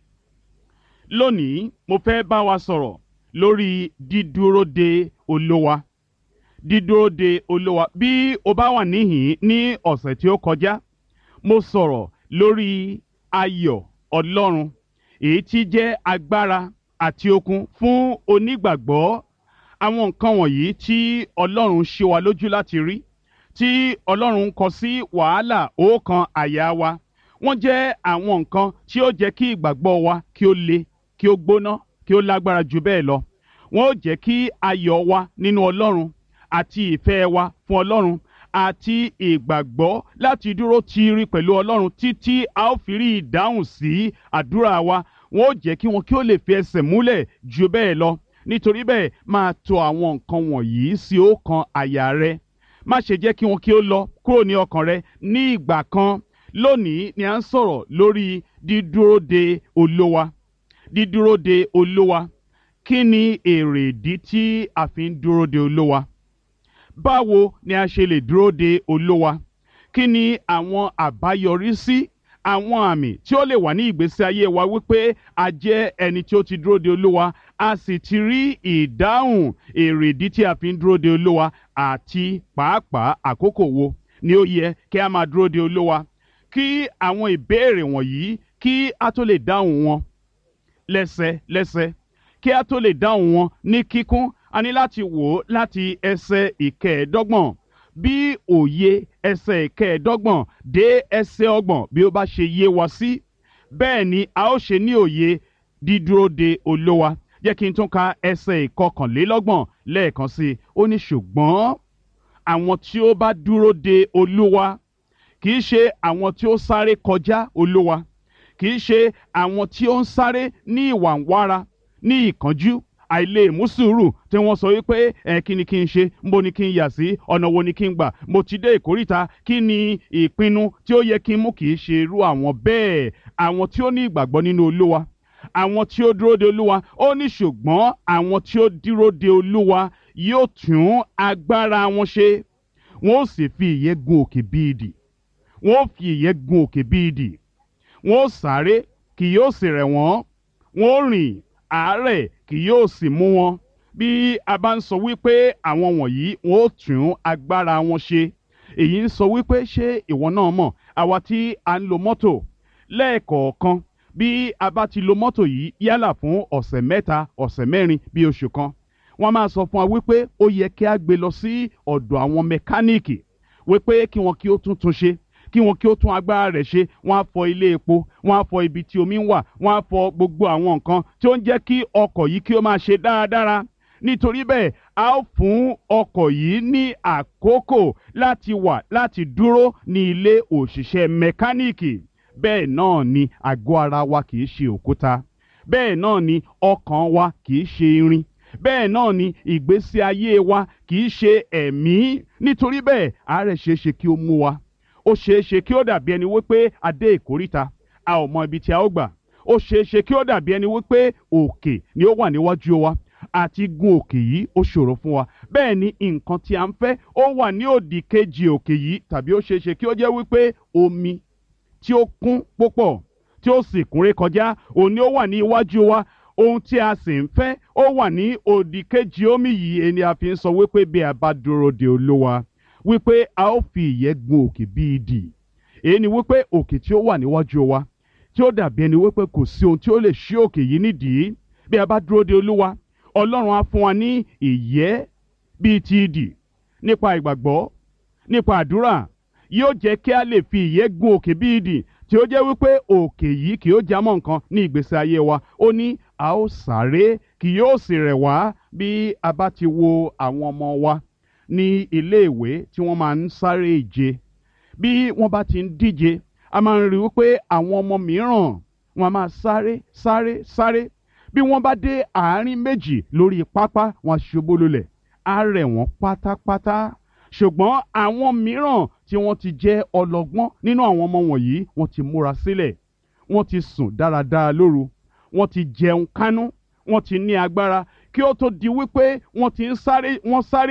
Lónìí mo fẹ́ bá wa sọ̀rọ̀ lórí dídúró de Olúwa. Dídúró de Olúwa. Bí o bá wà níhìn ní ọ̀sẹ̀ tí ó kọjá, mo sọ̀rọ̀ lórí ayọ̀ Ọlọ́run, èyí tí jẹ́ agbára àti okun fún onígbàgbọ́. Àwọn nǹkan wọ̀nyí tí Ọlọ́run ṣe wa lójú láti rí, tí Ọlọ́run kọ sí wàhálà ọkàn àyà wa, wọ́n jẹ́ àwọn nǹkan tí ó jẹ́ kí ìgbàgbọ́ wa kí ó le, kí ó gbóná, kí ó lágbára jù bẹ́ẹ̀ lọ. Wọ́n ó jẹ́ kí ayọ̀ wa nínú Ọlọ́run àti ìfẹ́ wa fún Ọlọ́run àti ìgbàgbọ́ láti dúró tiiri pẹ̀lú Ọlọ́run títí a ó fi rí ìdáhùn sí àdúrà wa. Wọ́n ó jẹ́ kí wọn kí ó lè fi ẹsẹ̀ múlẹ̀ jù bẹ́ẹ̀ lọ. Nítorí bẹ́ẹ̀, máa tò àwọn nǹkan wọ̀nyí sí ọkàn àyà rẹ. Má ṣe jẹ́ kí wọn kí ó lọ kúrò ní ọkàn rẹ ní ìgbà kan. Lónìí ni à ń sọ̀rọ̀ lórí dídúró de Olúwa. Dídúró de Olúwa. Kí ni èrè ìdí tí a fi ń dúró de Olúwa? Báwo ni a ṣe lè dúró de Olúwa? Kí ni àwọn àbáyọrísí, àwọn àmì tí ó lè wà ní ìgbésí ayé wa wípé a jẹ́ ẹni tí ó ti dúró de Olúwa, a sì ti rí ìdáhùn èrèdí tí a fi ń dúró de Olúwa, àti pàápàá àkókò wo ni ó yẹ kí a máa dúró de Olúwa? Kí àwọn ìbéèrè wọ̀nyí kí a tó lè dáhùn wọn lẹ́sẹlẹ́sẹ, kí a tó lè dáhùn wọn ní kíkún, a ní láti wò ó láti ẹsẹ̀ ìkẹẹ̀ẹ́dọ́gbọ̀n. Bí òye ẹsẹ̀ ìkẹẹ̀ẹ́dọ́gbọ̀n dé ẹsẹ̀ ọgbọ̀n bí ó bá ṣe yé wa sí, bẹ́ẹ̀ ni a ó ṣe ní òye dídúró de Olúwa. Jẹ́ kí n tún ka ẹsẹ̀ ìkọkànlélọ́gbọ̀n lẹ́ẹ̀kan sí i. Ó ní ṣùgbọ́n àwọn tí ó bá dúró de Olúwa, kì í ṣe àwọn tí ó sáré kọjá Olúwa, kì í ṣe àwọn tí ó ń sáré ní ìwàǹwara, ní ìkánjú, àìlè mú sùúrù, tí wọ́n sọ wípé ẹ kí ni kí n ṣe, níbo ni kí n yà sí, ọ̀nà wo ni kí n gbà, mo ti dé ìkóríta, kí ni ìpinnu tí ó yẹ kí n mú? Kì í ṣe irú àwọn bẹ́ẹ̀. Àwọn tí ó ní ìgbàgbọ́ nínú Olúwa, àwọn tí ó dúró de Olúwa, ó ní ṣùgbọ́n àwọn tí ó dúró de Olúwa yóò tún agbára wọn ṣe, wọn ó sì fi ìyẹ́ gun òkè bí idì, wọn ó fi ìyẹ́ gun òkè bí idì, wọn ó sáré, kì yóò sì rẹ̀ wọ́n, wọn ó rìn, àárẹ̀ kì yóò sì mú wọn. Bí a bá ń sọ wípé àwọn wọ̀nyí wọn ó tún agbára wọn ṣe, èyí ń sọ wípé ṣé ìwọ náà mọ̀, àwa tí a ń lo mọ́tò lẹ́ẹ̀kọ̀ọ̀kan, bí a bá ti lo mọ́tò yìí yálà fún ọ̀sẹ̀ mẹ́ta, ọ̀sẹ̀ mẹ́rin, bí oṣù kan, wọ́n máa sọ fún wa wípé ó yẹ kí a gbé lọ sí ọ̀dọ̀ àwọn mẹkáníìkì, wípé kí wọn kí ó tún tún ṣe, kí wọn kí ó tún agbára rẹ̀ ṣe. Wọ́n á fọ ilé epo, wọ́n á fọ ibi tí omi ń wà, wọ́n á fọ gbogbo àwọn nǹkan tí ó ń jẹ́ kí ọkọ̀ yìí kí ó máa ṣe dáradára. Nítorí bẹ́ẹ̀ a ó fún ọkọ̀ yìí ní àkókò láti wà láti dúró ní ilé òṣìṣẹ́ mẹkáníìkì. Bẹ́ẹ̀ náà ni àgọ́ ara wa kì í ṣe òkúta. Bẹ́ẹ̀ náà ni ọkàn wa kì í ṣe irin. Bẹ́ẹ̀ náà ni ìgbésí ayé wa kì í ṣe ẹ̀mí. Nítorí bẹ́ẹ̀ àárẹ̀ ṣeé ṣe kí ó mú wa. Ó ṣeé ṣe kí ó dàbí ẹni wípé a dé ìkóríta, a ò mọ ibi tí a ó gbà. Ó ṣeé ṣe kí ó dàbí ẹni wípé òkè ni ó wà níwájú wa, àti gun òkè yìí ó ṣòro fún wa. Bẹ́ẹ̀ ni nǹkan tí a ń fẹ́ ó wà ní òdì kejì òkè yìí, tàbí ó ṣeé ṣe kí ó jẹ́ wípé omi tí ó kún púpọ̀ tí ó sì kún ré kọjá òun ni ó wà ní iwájú wa. Ohun tí a sì ń fẹ́ ó wà ní òdì kejì omi yìí. Ẹni a fi ń sọ wípé bí a bá dúró de Olúwa wípé a ó fi ìyẹ́ gun òkè bí idì. Èyí ni wípé òkè tí ó wà níwájú wa tí ó dàbí ẹni wípé kò sí ohun tí ó lè ṣí òkè yìí nídìí. Bí a bá dúró de Olúwa, Ọlọ́run á fún wa ní ìyẹ́ bíi ti idì nípa ìgbàgbọ́, nípa àdúrà. Yóò jẹ́ kí a lè fi ìyẹ́ gun òkè bí idì, tí ó jẹ́ wípé òkè yìí kì yóò jámọ́ nǹkan ní ìgbésí ayé wa. Ó ní a ó sáré kì yóò sì rẹ̀ wá. Bí a bá ti wo àwọn ọmọ wa ní iléèwé tí wọ́n máa ń sáré ìje, bí wọ́n bá ti ń díje, a máa ń rí wípé àwọn ọmọ mìíràn wọ́n á máa sáré sáré sáré. Bí wọ́n bá dé àárín méjì lórí pápá, wọ́n á ṣubú lulẹ̀, á rẹ̀ wọ́n pátápátá. Ṣùgbọ́n àwọn mìíràn tí wọ́n ti jẹ́ ọlọ́gbọ́n nínú àwọn ọmọ wọ̀nyí, wọ́n ti múra sílẹ̀, wọ́n ti sùn dáradára lóru, wọ́n ti jẹun kánú, wọ́n ti ní agbára kí ó tó di wípé wọ́n ti ń sáré, wọ́n sáré